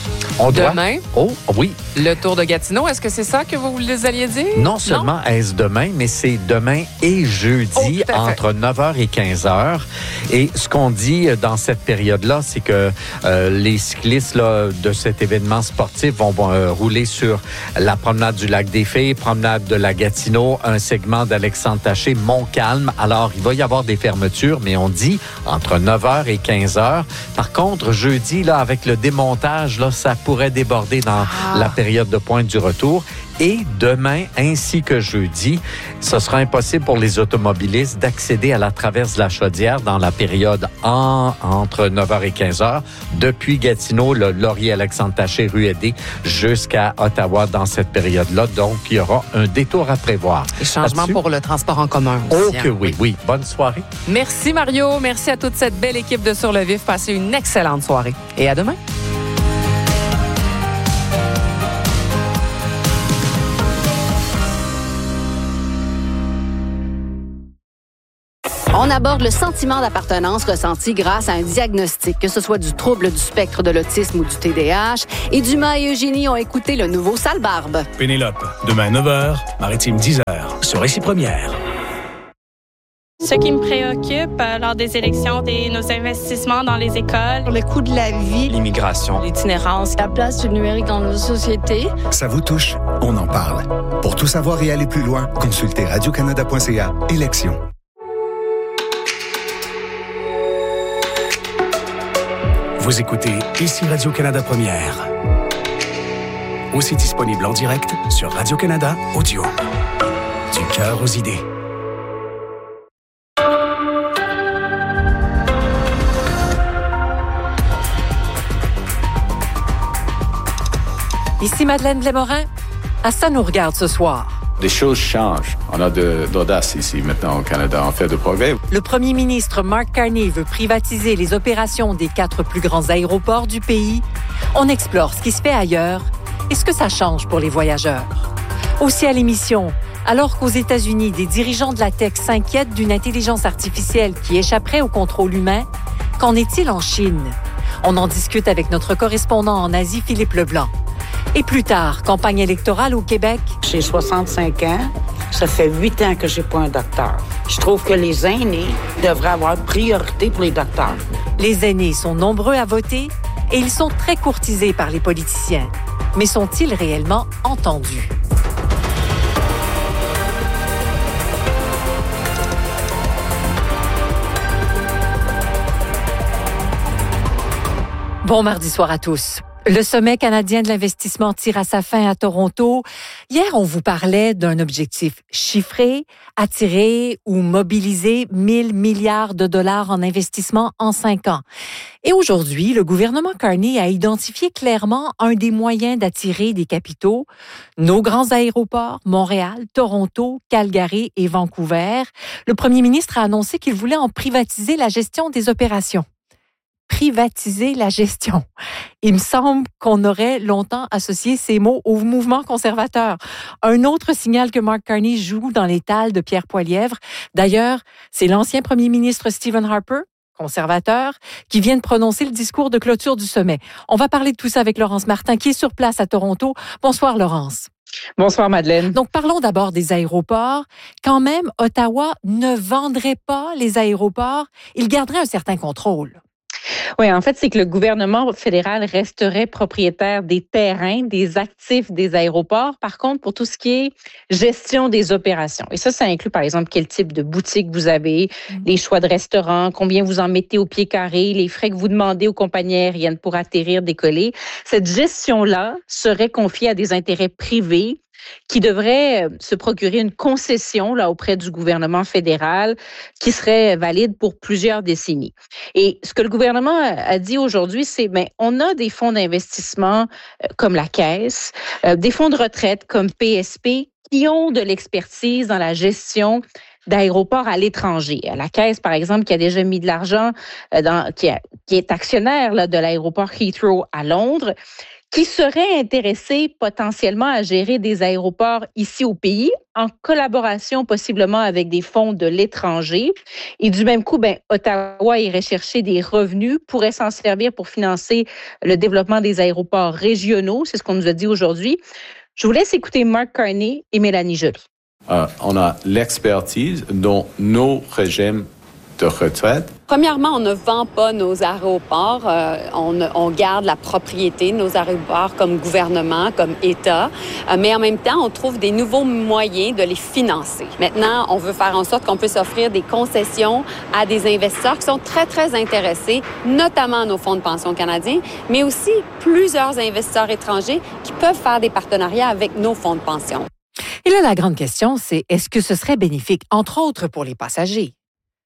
On doit... Demain? Oh, oui. Le Tour de Gatineau, est-ce que c'est ça que vous les alliez dire? Non seulement non? est-ce demain, mais c'est demain et jeudi oh, entre neuf heures et quinze heures. Et ce qu'on dit dans cette période-là, c'est que euh, les cyclistes là, de cet événement sportif vont, vont euh, rouler sur la promenade du Lac des Filles, promenade de la Gatineau, un segment d'Alexandre Taché, Montcalm. Alors, il va y avoir des fermetures, mais on dit entre neuf heures et quinze heures. Par contre, jeudi, là, avec le démontage, là, ça pourrait déborder dans ah. la période de pointe du retour. Et demain, ainsi que jeudi, ce sera impossible pour les automobilistes d'accéder à la traverse de la Chaudière dans la période en, entre neuf heures et quinze heures, depuis Gatineau, le Laurier-Alexandre-Taché, rue Edé, jusqu'à Ottawa dans cette période-là. Donc, il y aura un détour à prévoir. Et changement Là-dessus? Pour le transport en commun aussi. Oh que hein? oui, oui. Bonne soirée. Merci Mario. Merci à toute cette belle équipe de Sur le Vif. Passez une excellente soirée. Et à demain. On aborde le sentiment d'appartenance ressenti grâce à un diagnostic, que ce soit du trouble du spectre de l'autisme ou du T D A H. Et Dumas et Eugénie ont écouté le nouveau Sale Barbe. Pénélope, demain neuf heures, Maritime dix heures, sur Récit Première. Ce qui me préoccupe euh, lors des élections, c'est nos investissements dans les écoles, le coût de la vie, l'immigration, l'itinérance, la place du numérique dans nos sociétés. Ça vous touche? On en parle. Pour tout savoir et aller plus loin, consultez radio canada point c a, élections. Vous écoutez ici Radio-Canada Première. Aussi disponible en direct sur Radio-Canada Audio. Du cœur aux idées. Ici Madeleine Blais-Morin. À ça nous regarde ce soir. Des choses changent. On a de, d'audace ici maintenant au Canada. On fait de progrès. Le premier ministre Mark Carney veut privatiser les opérations des quatre plus grands aéroports du pays. On explore ce qui se fait ailleurs et ce que ça change pour les voyageurs. Aussi à l'émission, alors qu'aux États-Unis, des dirigeants de la tech s'inquiètent d'une intelligence artificielle qui échapperait au contrôle humain, qu'en est-il en Chine? On en discute avec notre correspondant en Asie, Philippe Leblanc. Et plus tard, campagne électorale au Québec. J'ai soixante-cinq ans. Ça fait huit ans que j'ai pas un docteur. Je trouve que les aînés devraient avoir priorité pour les docteurs. Les aînés sont nombreux à voter et ils sont très courtisés par les politiciens. Mais sont-ils réellement entendus? Bon mardi soir à tous. Le sommet canadien de l'investissement tire à sa fin à Toronto. Hier, on vous parlait d'un objectif chiffré, attirer ou mobiliser mille milliards de dollars en investissement en cinq ans. Et aujourd'hui, le gouvernement Carney a identifié clairement un des moyens d'attirer des capitaux, nos grands aéroports, Montréal, Toronto, Calgary et Vancouver. Le premier ministre a annoncé qu'il voulait en privatiser la gestion des opérations. Privatiser la gestion. Il me semble qu'on aurait longtemps associé ces mots au mouvement conservateur. Un autre signal que Mark Carney joue dans l'étal de Pierre Poilievre. D'ailleurs, c'est l'ancien premier ministre Stephen Harper, conservateur, qui vient de prononcer le discours de clôture du sommet. On va parler de tout ça avec Laurence Martin, qui est sur place à Toronto. Bonsoir, Laurence. Bonsoir, Madeleine. Donc, parlons d'abord des aéroports. Quand même, Ottawa ne vendrait pas les aéroports. Il garderait un certain contrôle. Oui, en fait, c'est que le gouvernement fédéral resterait propriétaire des terrains, des actifs des aéroports. Par contre, pour tout ce qui est gestion des opérations, et ça, ça inclut, par exemple, quel type de boutique vous avez, mmh. les choix de restaurants, combien vous en mettez au pied carré, les frais que vous demandez aux compagnies aériennes pour atterrir, décoller. Cette gestion-là serait confiée à des intérêts privés qui devrait se procurer une concession là auprès du gouvernement fédéral qui serait valide pour plusieurs décennies. Et ce que le gouvernement a dit aujourd'hui, c'est ben on a des fonds d'investissement euh, comme la Caisse, euh, des fonds de retraite comme P S P qui ont de l'expertise dans la gestion d'aéroports à l'étranger. La Caisse, par exemple, qui a déjà mis de l'argent, euh, dans, qui, a, qui est actionnaire là, de l'aéroport Heathrow à Londres, qui seraient intéressés potentiellement à gérer des aéroports ici au pays, en collaboration possiblement avec des fonds de l'étranger. Et du même coup, ben, Ottawa irait chercher des revenus, pourrait s'en servir pour financer le développement des aéroports régionaux. C'est ce qu'on nous a dit aujourd'hui. Je vous laisse écouter Mark Carney et Mélanie Joly. Euh, on a l'expertise dans nos régimes de retraite. Premièrement, on ne vend pas nos aéroports. Euh, on, on garde la propriété de nos aéroports comme gouvernement, comme État. Euh, mais en même temps, on trouve des nouveaux moyens de les financer. Maintenant, on veut faire en sorte qu'on puisse offrir des concessions à des investisseurs qui sont très, très intéressés, notamment nos fonds de pension canadiens, mais aussi plusieurs investisseurs étrangers qui peuvent faire des partenariats avec nos fonds de pension. Et là, la grande question, c'est est-ce que ce serait bénéfique, entre autres, pour les passagers?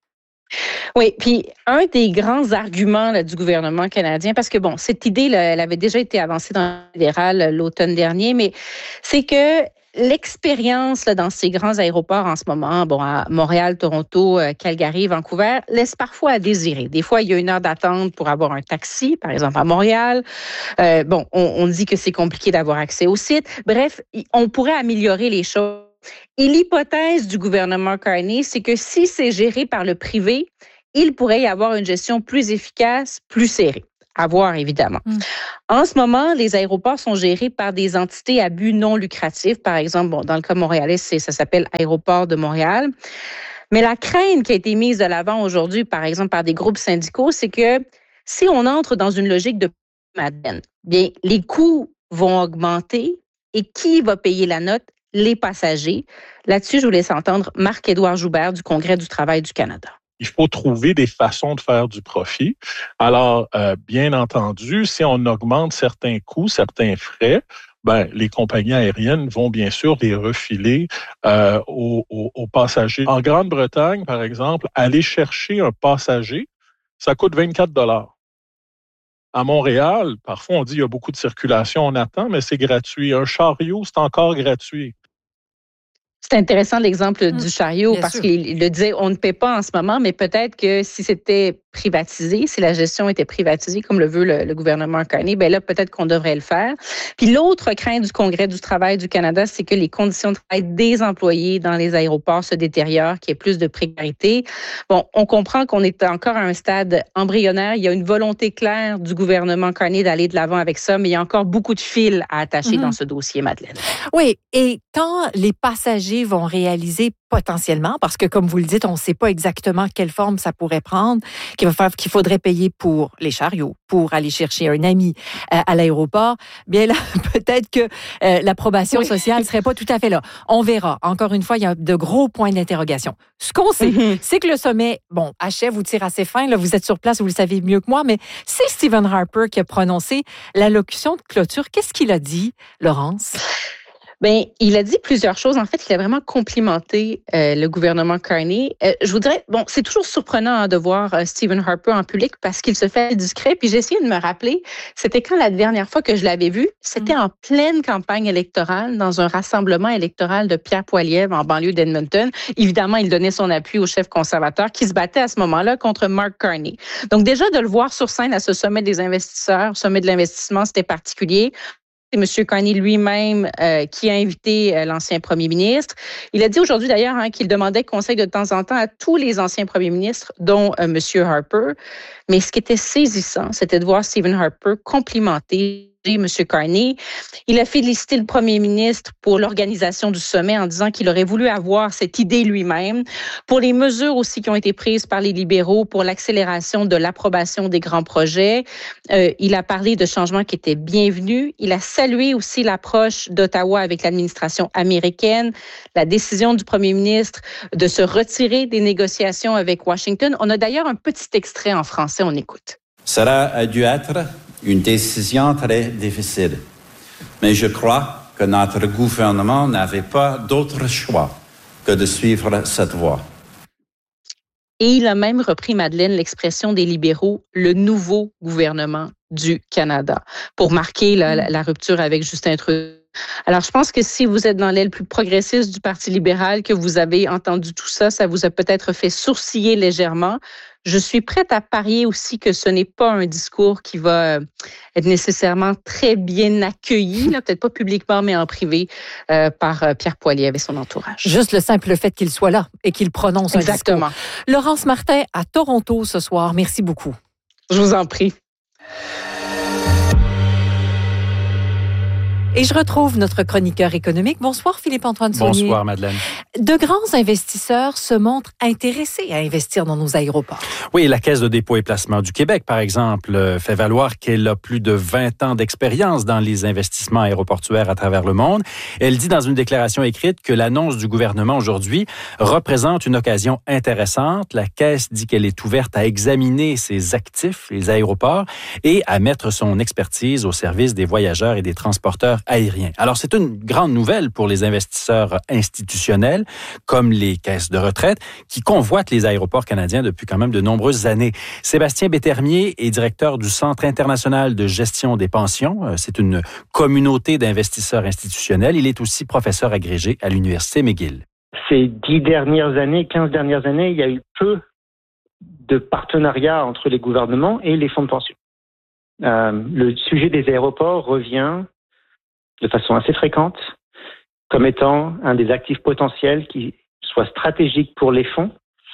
Oui, puis un des grands arguments là, du gouvernement canadien, parce que bon, cette idée, là, elle avait déjà été avancée dans le fédéral l'automne dernier, mais c'est que l'expérience là, dans ces grands aéroports en ce moment, bon, à Montréal, Toronto, Calgary, Vancouver, laisse parfois à désirer. Des fois, il y a une heure d'attente pour avoir un taxi, par exemple à Montréal. Euh, bon, on, on dit que c'est compliqué d'avoir accès au site. Bref, on pourrait améliorer les choses. Et l'hypothèse du gouvernement Carney, c'est que si c'est géré par le privé, il pourrait y avoir une gestion plus efficace, plus serrée. À voir, évidemment. Mm. En ce moment, les aéroports sont gérés par des entités à but non lucratif. Par exemple, bon, dans le cas montréalais, c'est, ça s'appelle Aéroport de Montréal. Mais la crainte qui a été mise de l'avant aujourd'hui, par exemple, par des groupes syndicaux, c'est que si on entre dans une logique de Madeleine, bien, les coûts vont augmenter et qui va payer la note? Les passagers. Là-dessus, je vous laisse entendre Marc-Édouard Joubert du Congrès du travail du Canada. Il faut trouver des façons de faire du profit. Alors, euh, bien entendu, si on augmente certains coûts, certains frais, ben, les compagnies aériennes vont bien sûr les refiler euh, aux, aux, aux passagers. En Grande-Bretagne, par exemple, aller chercher un passager, ça coûte vingt-quatre dollars. À Montréal, parfois, on dit qu'il y a beaucoup de circulation, on attend, mais c'est gratuit. Un chariot, c'est encore gratuit. C'est intéressant l'exemple mmh, du chariot parce sûr. qu'il le disait, on ne paie pas en ce moment, mais peut-être que si c'était privatisé, si la gestion était privatisée, comme le veut le, le gouvernement Carney, bien là, peut-être qu'on devrait le faire. Puis l'autre crainte du Congrès du travail du Canada, c'est que les conditions de travail des employés dans les aéroports se détériorent, qu'il y ait plus de précarité. Bon, on comprend qu'on est encore à un stade embryonnaire. Il y a une volonté claire du gouvernement Carney d'aller de l'avant avec ça, mais il y a encore beaucoup de fils à attacher mmh. dans ce dossier, Madeleine. Oui, et quand les passagers vont réaliser potentiellement, parce que comme vous le dites, on ne sait pas exactement quelle forme ça pourrait prendre, qu'il va faire, qu'il faudrait payer pour les chariots, pour aller chercher un ami euh, à l'aéroport, bien là, peut-être que euh, l'approbation oui. sociale ne serait pas tout à fait là. On verra. Encore une fois, il y a de gros points d'interrogation. Ce qu'on sait, mm-hmm. c'est que le sommet, bon, achève ou tire à ses fins, là, vous êtes sur place, vous le savez mieux que moi, mais c'est Stephen Harper qui a prononcé l'allocution de clôture. Qu'est-ce qu'il a dit, Laurence? Bien, il a dit plusieurs choses. En fait, il a vraiment complimenté euh, le gouvernement Carney. Euh, je vous dirais, bon, c'est toujours surprenant hein, de voir euh, Stephen Harper en public parce qu'il se fait discret. Puis j'ai essayé de me rappeler, c'était quand la dernière fois que je l'avais vu? C'était mmh. en pleine campagne électorale, dans un rassemblement électoral de Pierre Poilievre en banlieue d'Edmonton. Évidemment, il donnait son appui au chef conservateur qui se battait à ce moment-là contre Mark Carney. Donc déjà, de le voir sur scène à ce sommet des investisseurs, sommet de l'investissement, c'était particulier. C'est M. Carney lui-même euh, qui a invité euh, l'ancien premier ministre. Il a dit aujourd'hui d'ailleurs hein, qu'il demandait conseil de temps en temps à tous les anciens premiers ministres, dont euh, M. Harper. Mais ce qui était saisissant, c'était de voir Stephen Harper complimenter M. Carney. Il a félicité le premier ministre pour l'organisation du sommet en disant qu'il aurait voulu avoir cette idée lui-même, pour les mesures aussi qui ont été prises par les libéraux pour l'accélération de l'approbation des grands projets. Euh, il a parlé de changements qui étaient bienvenus. Il a salué aussi l'approche d'Ottawa avec l'administration américaine, la décision du premier ministre de se retirer des négociations avec Washington. On a d'ailleurs un petit extrait en français, on écoute. Ça a dû être une décision très difficile. Mais je crois que notre gouvernement n'avait pas d'autre choix que de suivre cette voie. Et il a même repris, Madeleine, l'expression des libéraux, le nouveau gouvernement du Canada, pour marquer la, la, la rupture avec Justin Trudeau. Alors, je pense que si vous êtes dans l'aile plus progressiste du Parti libéral, que vous avez entendu tout ça, ça vous a peut-être fait sourciller légèrement. je suis prête à parier aussi que ce n'est pas un discours qui va être nécessairement très bien accueilli, là, peut-être pas publiquement, mais en privé, euh, par euh, Pierre Poilievre et son entourage. Juste le simple fait qu'il soit là et qu'il prononce Exactement. un discours. Laurence Martin à Toronto ce soir. Merci beaucoup. Je vous en prie. Et je retrouve notre chroniqueur économique. Bonsoir Philippe-Antoine Saunier. Bonsoir Madeleine. De grands investisseurs se montrent intéressés à investir dans nos aéroports. Oui, la Caisse de dépôt et placement du Québec, par exemple, fait valoir qu'elle a plus de vingt ans d'expérience dans les investissements aéroportuaires à travers le monde. Elle dit dans une déclaration écrite que l'annonce du gouvernement aujourd'hui représente une occasion intéressante. La Caisse dit qu'elle est ouverte à examiner ses actifs, les aéroports, et à mettre son expertise au service des voyageurs et des transporteurs aériens. Alors, c'est une grande nouvelle pour les investisseurs institutionnels, comme les caisses de retraite, qui convoitent les aéroports canadiens depuis quand même de nombreuses années. Sébastien Bétermier est directeur du Centre international de gestion des pensions. C'est une communauté d'investisseurs institutionnels. Il est aussi professeur agrégé à l'Université McGill. Ces dix dernières années, quinze dernières années, il y a eu peu de partenariats entre les gouvernements et les fonds de pension. Euh, le sujet des aéroports revient de façon assez fréquente comme étant un des actifs potentiels qui soit stratégique pour les fonds.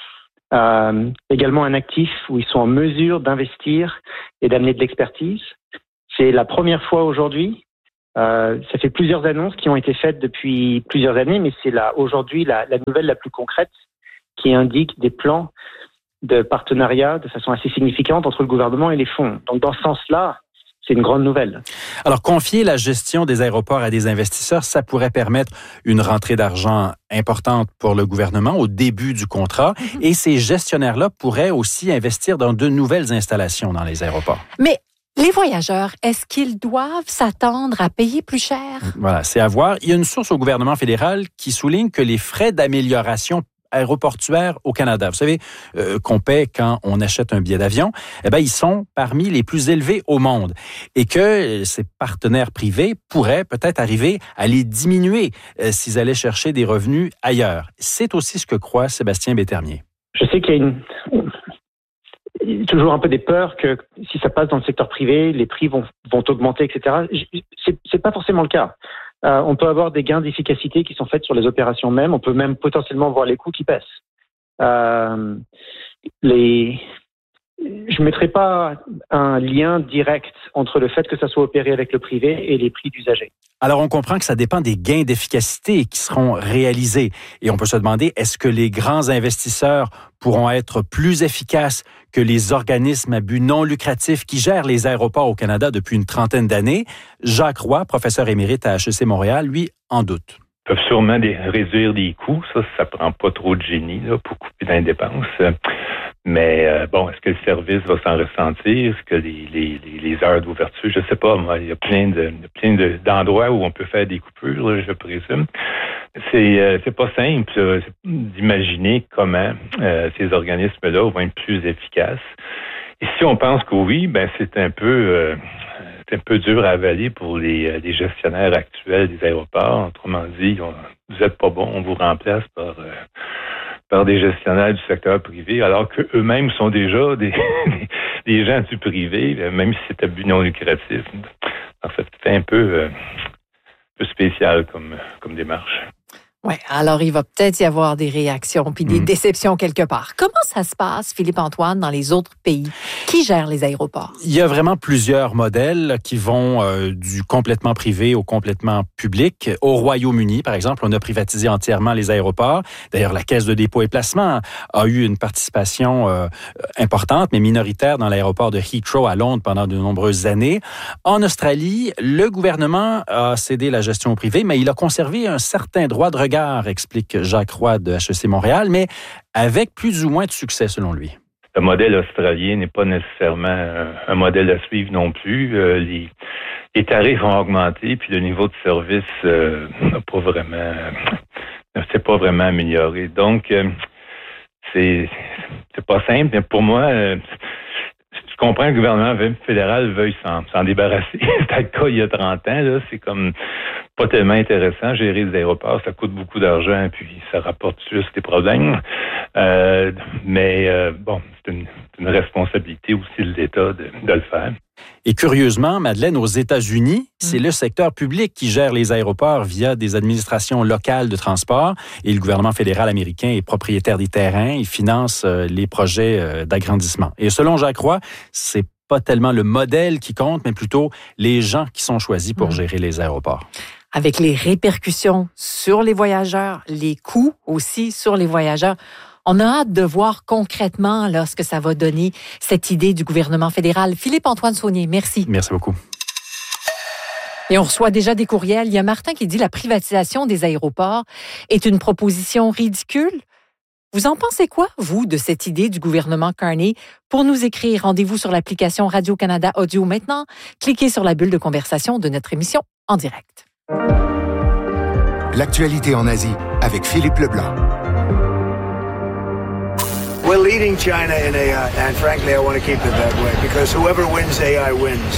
Euh, également un actif où ils sont en mesure d'investir et d'amener de l'expertise. C'est la première fois aujourd'hui. Euh, ça fait plusieurs annonces qui ont été faites depuis plusieurs années, mais c'est là aujourd'hui la, la nouvelle la plus concrète qui indique des plans de partenariat de façon assez significante entre le gouvernement et les fonds. Donc dans ce sens-là, c'est une grande nouvelle. Alors, confier la gestion des aéroports à des investisseurs, ça pourrait permettre une rentrée d'argent importante pour le gouvernement au début du contrat. Mm-hmm. Et ces gestionnaires-là pourraient aussi investir dans de nouvelles installations dans les aéroports. Mais les voyageurs, est-ce qu'ils doivent s'attendre à payer plus cher? Voilà, c'est à voir. Il y a une source au gouvernement fédéral qui souligne que les frais d'amélioration aéroportuaires au Canada, vous savez, euh, qu'on paie quand on achète un billet d'avion, eh bien, ils sont parmi les plus élevés au monde et que ces partenaires privés pourraient peut-être arriver à les diminuer euh, s'ils allaient chercher des revenus ailleurs. C'est aussi ce que croit Sébastien Bétermier. Je sais qu'il y a une... Il y a toujours un peu des peurs que si ça passe dans le secteur privé, les prix vont, vont augmenter, et cetera. C'est, c'est pas forcément le cas. Euh, on peut avoir des gains d'efficacité qui sont faits sur les opérations même. On peut même potentiellement voir les coûts qui baissent. Euh, les... Je ne mettrai pas un lien direct entre le fait que ça soit opéré avec le privé et les prix d'usagers. Alors, on comprend que ça dépend des gains d'efficacité qui seront réalisés. Et on peut se demander, est-ce que les grands investisseurs pourront être plus efficaces que les organismes à but non lucratif qui gèrent les aéroports au Canada depuis une trentaine d'années? Jacques Roy, professeur émérite à H E C Montréal, lui, en doute. Ils peuvent sûrement des, réduire des coûts. Ça, ça prend pas trop de génie là, pour couper dans les dépenses. Mais euh, bon, est-ce que le service va s'en ressentir? Est-ce que les, les, les heures d'ouverture, je sais pas, moi, il y a plein de plein de, d'endroits où on peut faire des coupures, là, je présume. C'est euh, c'est pas simple là, d'imaginer comment euh, ces organismes-là vont être plus efficaces. Et si on pense que oui, ben c'est un peu euh, c'est un peu dur à avaler pour les, les gestionnaires actuels des aéroports. Autrement dit, on, vous êtes pas bon, on vous remplace par euh, par des gestionnaires du secteur privé, alors qu'eux-mêmes sont déjà des, des, des gens du privé, même si c'est à but non lucratif. Alors, ça fait un peu, euh, un peu spécial comme, comme démarche. Oui, alors il va peut-être y avoir des réactions puis des mmh. déceptions quelque part. Comment ça se passe, Philippe-Antoine, dans les autres pays? Qui gère les aéroports? Il y a vraiment plusieurs modèles qui vont euh, du complètement privé au complètement public. Au Royaume-Uni, par exemple, on a privatisé entièrement les aéroports. D'ailleurs, la Caisse de dépôt et placement a eu une participation euh, importante, mais minoritaire dans l'aéroport de Heathrow à Londres pendant de nombreuses années. En Australie, le gouvernement a cédé la gestion au privé, mais il a conservé un certain droit de regard, explique Jacques Roy de H E C Montréal, mais avec plus ou moins de succès selon lui. Le modèle australien n'est pas nécessairement un, un modèle à suivre non plus. Euh, les, les tarifs ont augmenté, puis le niveau de service euh, n'a pas vraiment, euh, ne s'est pas vraiment amélioré. Donc, euh, c'est, c'est pas simple, mais pour moi, euh, je comprends que le gouvernement fédéral veuille s'en, s'en débarrasser. C'était le cas il y a trente ans. Là. C'est comme pas tellement intéressant. Gérer les aéroports, ça coûte beaucoup d'argent, puis ça rapporte juste des problèmes. Euh, mais euh, bon, c'est une, une responsabilité aussi de l'État de, de le faire. Et curieusement, Madeleine, aux États-Unis, c'est le secteur public qui gère les aéroports via des administrations locales de transport et le gouvernement fédéral américain est propriétaire des terrains, il finance euh, les projets euh, d'agrandissement. Et selon Jacques Roy, c'est pas tellement le modèle qui compte, mais plutôt les gens qui sont choisis pour mmh. gérer les aéroports. Avec les répercussions sur les voyageurs, les coûts aussi sur les voyageurs. On a hâte de voir concrètement là, ce que ça va donner, cette idée du gouvernement fédéral. Philippe-Antoine Saunier, merci. Merci beaucoup. Et on reçoit déjà des courriels. Il y a Martin qui dit la privatisation des aéroports est une proposition ridicule. Vous en pensez quoi, vous, de cette idée du gouvernement Carney? Pour nous écrire, rendez-vous sur l'application Radio-Canada Audio maintenant. Cliquez sur la bulle de conversation de notre émission en direct. L'actualité en Asie avec Philippe Leblanc. We're leading China in A I, and frankly, I want to keep it that way because whoever wins A I wins.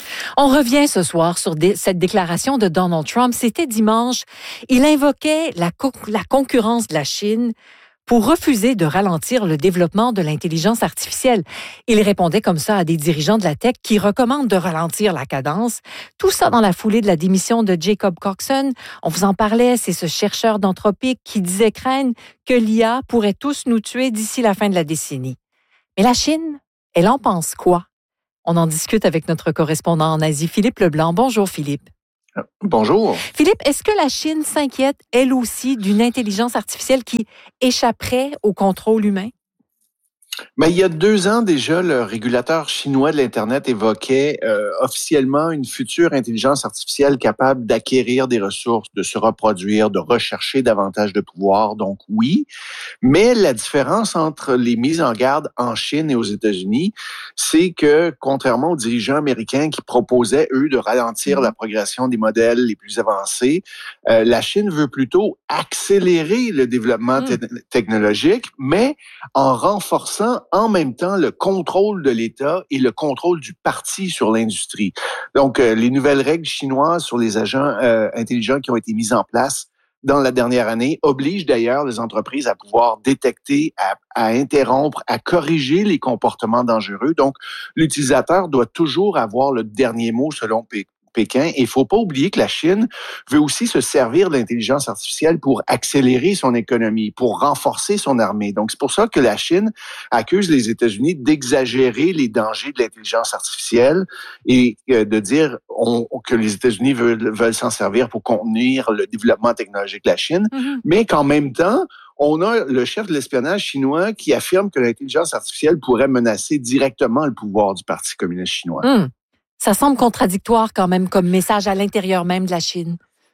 On revient ce soir sur des, cette déclaration de Donald Trump. C'était dimanche. Il invoquait la, co- la concurrence de la Chine pour refuser de ralentir le développement de l'intelligence artificielle. Il répondait comme ça à des dirigeants de la tech qui recommandent de ralentir la cadence. Tout ça dans la foulée de la démission de Jacob Coxon. On vous en parlait, c'est ce chercheur d'Anthropic qui disait craindre que l'I A pourrait tous nous tuer d'ici la fin de la décennie. Mais la Chine, elle en pense quoi? On en discute avec notre correspondant en Asie, Philippe Leblanc. Bonjour Philippe. Bonjour. Philippe, est-ce que la Chine s'inquiète, elle aussi, d'une intelligence artificielle qui échapperait au contrôle humain? Mais il y a deux ans déjà, le régulateur chinois de l'Internet évoquait euh, officiellement une future intelligence artificielle capable d'acquérir des ressources, de se reproduire, de rechercher davantage de pouvoir. Donc oui, mais la différence entre les mises en garde en Chine et aux États-Unis, c'est que contrairement aux dirigeants américains qui proposaient, eux, de ralentir la progression des modèles les plus avancés, euh, la Chine veut plutôt accélérer le développement te- technologique, mais en renforçant en même temps le contrôle de l'État et le contrôle du parti sur l'industrie. Donc, euh, les nouvelles règles chinoises sur les agents euh, intelligents qui ont été mises en place dans la dernière année obligent d'ailleurs les entreprises à pouvoir détecter, à, à interrompre, à corriger les comportements dangereux. Donc, l'utilisateur doit toujours avoir le dernier mot selon P. Pékin. Et il ne faut pas oublier que la Chine veut aussi se servir de l'intelligence artificielle pour accélérer son économie, pour renforcer son armée. Donc, c'est pour ça que la Chine accuse les États-Unis d'exagérer les dangers de l'intelligence artificielle et euh, de dire on, que les États-Unis veulent, veulent s'en servir pour contenir le développement technologique de la Chine, mm-hmm. mais qu'en même temps, on a le chef de l'espionnage chinois qui affirme que l'intelligence artificielle pourrait menacer directement le pouvoir du Parti communiste chinois. Mm. Ça semble contradictoire quand même comme message à l'intérieur même de la Chine.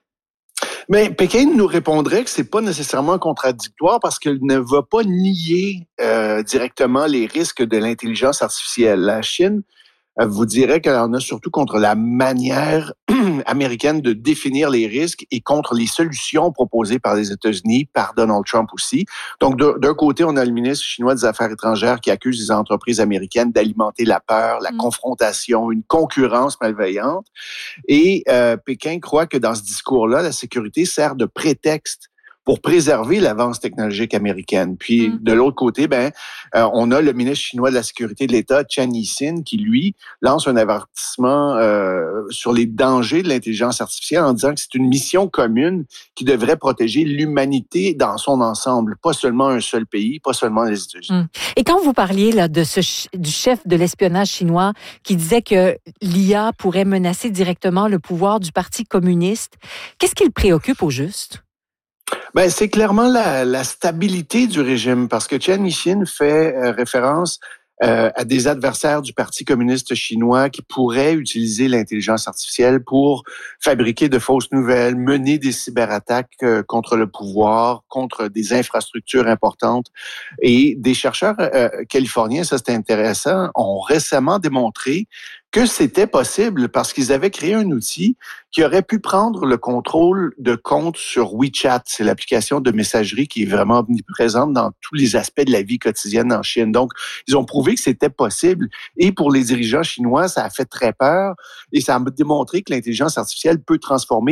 Mais Pékin nous répondrait que c'est pas nécessairement contradictoire parce qu'il ne va pas nier euh, directement les risques de l'intelligence artificielle. La Chine euh, vous dirait qu'elle en a surtout contre la manière américaine de définir les risques et contre les solutions proposées par les États-Unis, par Donald Trump aussi. Donc, d'un côté, on a le ministre chinois des Affaires étrangères qui accuse les entreprises américaines d'alimenter la peur, la mmh. confrontation, une concurrence malveillante. Et euh, Pékin croit que dans ce discours-là, la sécurité sert de prétexte pour préserver l'avance technologique américaine. Puis, mmh. de l'autre côté, ben, euh, on a le ministre chinois de la Sécurité de l'État, Chen Yixin, qui, lui, lance un avertissement euh, sur les dangers de l'intelligence artificielle en disant que c'est une mission commune qui devrait protéger l'humanité dans son ensemble, pas seulement un seul pays, pas seulement les États-Unis. Mmh. Et quand vous parliez là, de ce ch- du chef de l'espionnage chinois qui disait que l'I A pourrait menacer directement le pouvoir du Parti communiste, qu'est-ce qui le préoccupe au juste? Ben, c'est clairement la, la stabilité du régime, parce que Chen Yixin fait euh, référence euh, à des adversaires du Parti communiste chinois qui pourraient utiliser l'intelligence artificielle pour fabriquer de fausses nouvelles, mener des cyberattaques euh, contre le pouvoir, contre des infrastructures importantes. Et des chercheurs euh, californiens, ça c'est intéressant, ont récemment démontré que c'était possible parce qu'ils avaient créé un outil qui aurait pu prendre le contrôle de comptes sur WeChat. C'est l'application de messagerie qui est vraiment omniprésente dans tous les aspects de la vie quotidienne en Chine. Donc, ils ont prouvé que c'était possible. Et pour les dirigeants chinois, ça a fait très peur et ça a démontré que l'intelligence artificielle peut transformer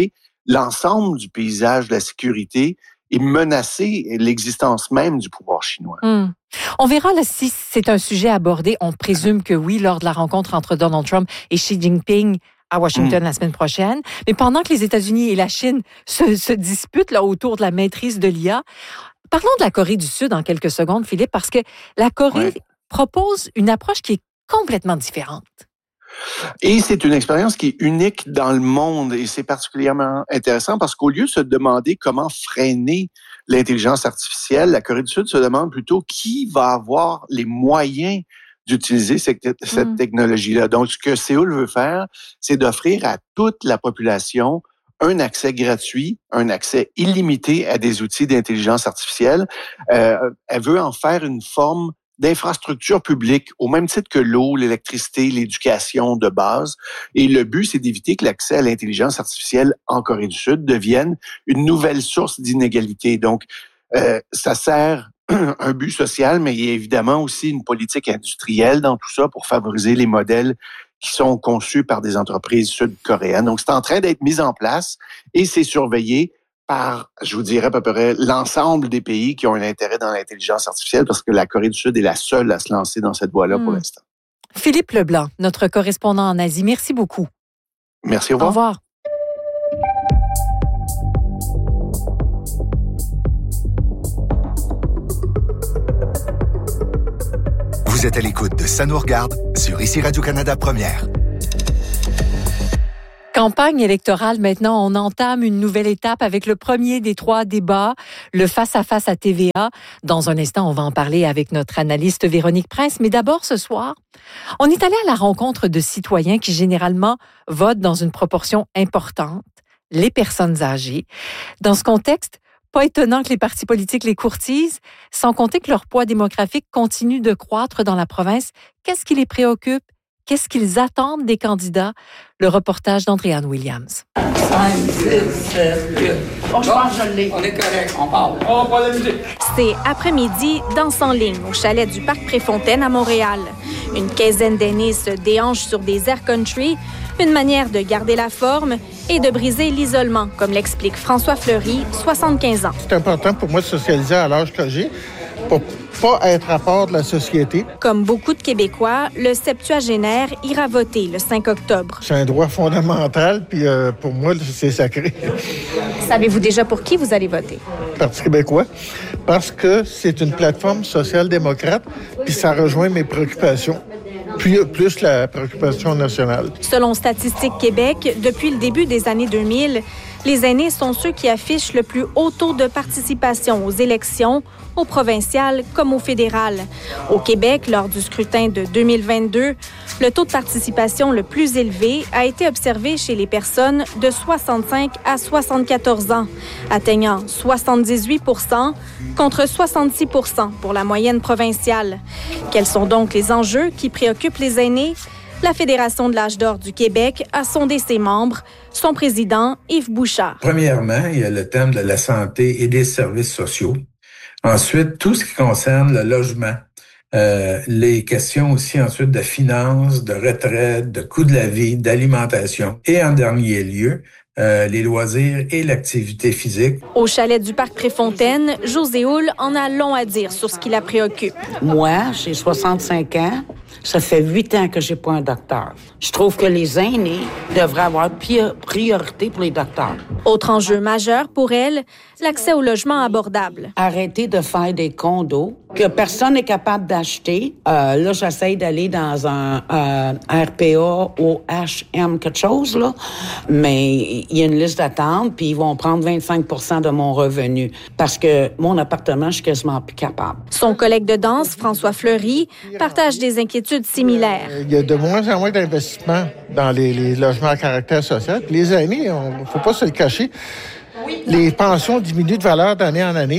l'ensemble du paysage de la sécurité et menacer l'existence même du pouvoir chinois. Mmh. On verra là, si c'est un sujet abordé. On présume que oui, lors de la rencontre entre Donald Trump et Xi Jinping à Washington mmh. la semaine prochaine. Mais pendant que les États-Unis et la Chine se, se disputent là, autour de la maîtrise de l'I A, parlons de la Corée du Sud en quelques secondes, Philippe, parce que la Corée ouais. propose une approche qui est complètement différente. Et c'est une expérience qui est unique dans le monde et c'est particulièrement intéressant parce qu'au lieu de se demander comment freiner l'intelligence artificielle, la Corée du Sud se demande plutôt qui va avoir les moyens d'utiliser cette, cette mmh. technologie-là. Donc, ce que Séoul veut faire, c'est d'offrir à toute la population un accès gratuit, un accès illimité à des outils d'intelligence artificielle. Euh, elle veut en faire une forme d'infrastructure publique, au même titre que l'eau, l'électricité, l'éducation de base. Et le but, c'est d'éviter que l'accès à l'intelligence artificielle en Corée du Sud devienne une nouvelle source d'inégalité. Donc, euh, ça sert un but social, mais il y a évidemment aussi une politique industrielle dans tout ça pour favoriser les modèles qui sont conçus par des entreprises sud-coréennes. Donc, c'est en train d'être mis en place et c'est surveillé par, je vous dirais à peu près, l'ensemble des pays qui ont un intérêt dans l'intelligence artificielle parce que la Corée du Sud est la seule à se lancer dans cette voie-là mmh. pour l'instant. Philippe Leblanc, notre correspondant en Asie, merci beaucoup. Merci, au revoir. Au revoir. Vous êtes à l'écoute de Ça nous regarde sur Ici Radio-Canada Première. Campagne électorale, maintenant, on entame une nouvelle étape avec le premier des trois débats, le face-à-face à T V A. Dans un instant, on va en parler avec notre analyste Véronique Prince. Mais d'abord, ce soir, on est allé à la rencontre de citoyens qui, généralement, votent dans une proportion importante, les personnes âgées. Dans ce contexte, pas étonnant que les partis politiques les courtisent, sans compter que leur poids démographique continue de croître dans la province. Qu'est-ce qui les préoccupe? Qu'est-ce qu'ils attendent des candidats? Le reportage d'Andréanne Williams. cinq, six, sept, huit. Bon, je pense que je l'ai. On est correct, on parle. On parle de la musique. C'est après-midi, danse en ligne au chalet du Parc Préfontaine à Montréal. Une quinzaine d'aînés se déhanchent sur des airs country, une manière de garder la forme et de briser l'isolement, comme l'explique François Fleury, soixante-quinze ans. C'est important pour moi de socialiser à l'âge que j'ai pour pas être à part de la société. Comme beaucoup de Québécois, le septuagénaire ira voter le cinq octobre. C'est un droit fondamental, puis euh, pour moi, c'est sacré. Savez-vous déjà pour qui vous allez voter? Parti québécois, parce que c'est une plateforme social-démocrate, puis ça rejoint mes préoccupations. Puis, plus la préoccupation nationale. Selon Statistique Québec, depuis le début des années deux mille, les aînés sont ceux qui affichent le plus haut taux de participation aux élections, au provincial comme au fédéral. Au Québec, lors du scrutin de deux mille vingt-deux, le taux de participation le plus élevé a été observé chez les personnes de soixante-cinq à soixante-quatorze ans, atteignant soixante-dix-huit pour cent contre soixante-six pour cent pour la moyenne provinciale. Quels sont donc les enjeux qui préoccupent les aînés? La Fédération de l'âge d'or du Québec a sondé ses membres. Son président, Yves Bouchard. Premièrement, il y a le thème de la santé et des services sociaux. Ensuite, tout ce qui concerne le logement. Euh, les questions aussi ensuite de finances, de retraite, de coût de la vie, d'alimentation. Et en dernier lieu, euh, les loisirs et l'activité physique. Au chalet du Parc Préfontaine, José Houle en a long à dire sur ce qui la préoccupe. Moi, j'ai soixante-cinq ans. Ça fait huit ans que j'ai pas un docteur. Je trouve que les aînés devraient avoir priorité pour les docteurs. Autre enjeu majeur pour elle, l'accès au logement abordable. Arrêter de faire des condos que personne n'est capable d'acheter. Euh, là, j'essaie d'aller dans un euh, R P A ou H M quelque chose, là. Mais il y a une liste d'attente, puis ils vont prendre vingt-cinq pour cent de mon revenu. Parce que mon appartement, je suis quasiment plus capable. Son collègue de danse, François Fleury, partage des inquiétudes similaires. Il y a de moins en moins d'investissements dans les, les logements à caractère social. Les aînés, il ne faut pas se le cacher, les pensions diminuent de valeur d'année en année.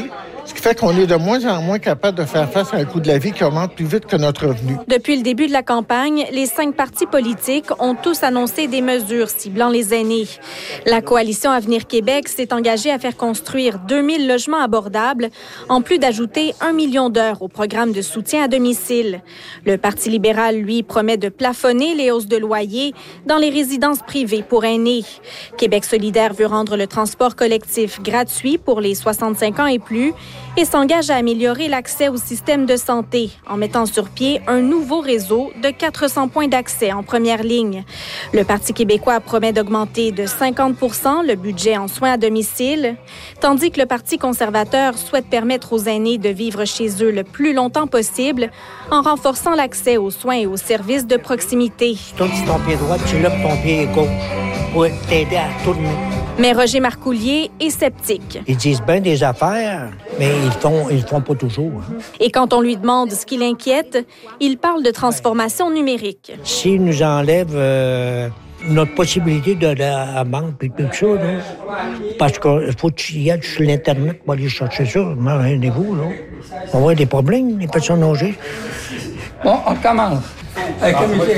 Ce qui fait qu'on est de moins en moins capable de faire face à un coût de la vie qui augmente plus vite que notre revenu. Depuis le début de la campagne, les cinq partis politiques ont tous annoncé des mesures ciblant les aînés. La coalition Avenir Québec s'est engagée à faire construire deux mille logements abordables, en plus d'ajouter un million d'heures au programme de soutien à domicile. Le Parti libéral, lui, promet de plafonner les hausses de loyer dans les résidences privées pour aînés. Québec solidaire veut rendre le transport collectif gratuit pour les soixante-cinq ans et plus et s'engage à améliorer l'accès au système de santé en mettant sur pied un nouveau réseau de quatre cents points d'accès en première ligne. Le Parti québécois promet d'augmenter de cinquante pour cent le budget en soins à domicile, tandis que le Parti conservateur souhaite permettre aux aînés de vivre chez eux le plus longtemps possible en renforçant l'accès aux soins et aux services de proximité. Tu tournes sur ton pied droit, tu lèves ton pied gauche pour t'aider à tourner. Mais Roger Marcoullier est sceptique. Ils disent bien des affaires, mais ils font, ils font pas toujours. Hein. Et quand on lui demande ce qui l'inquiète, il parle de transformation numérique. S'ils nous enlèvent euh, notre possibilité de la banque et tout ça, là, parce qu'il faut que tu y ailles sur l'Internet pour aller chercher ça, rendez-vous, là. On va avoir des problèmes, les personnes âgées. Bon, on commence avec la musique.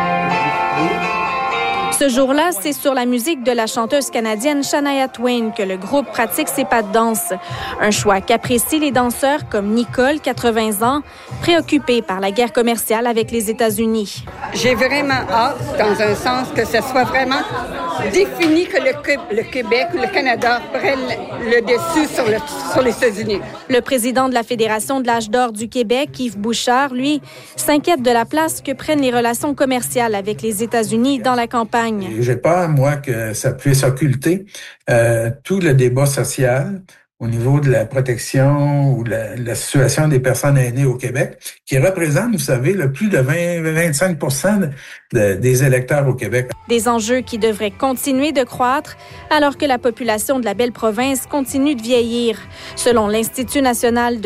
Ce jour-là, c'est sur la musique de la chanteuse canadienne Shania Twain que le groupe pratique ses pas de danse. Un choix qu'apprécient les danseurs comme Nicole, quatre-vingts ans, préoccupée par la guerre commerciale avec les États-Unis. J'ai vraiment hâte, dans un sens, que ce soit vraiment défini que le, le Québec ou le Canada prenne le dessus sur, le, sur les États-Unis. Le président de la Fédération de l'âge d'or du Québec, Yves Bouchard, lui, s'inquiète de la place que prennent les relations commerciales avec les États-Unis dans la campagne. J'ai peur, moi, que ça puisse occulter euh, tout le débat social au niveau de la protection ou la, la situation des personnes aînées au Québec, qui représente, vous savez, le plus de vingt à vingt-cinq pour cent de, de, des électeurs au Québec. Des enjeux qui devraient continuer de croître alors que la population de la belle province continue de vieillir. Selon l'Institut national de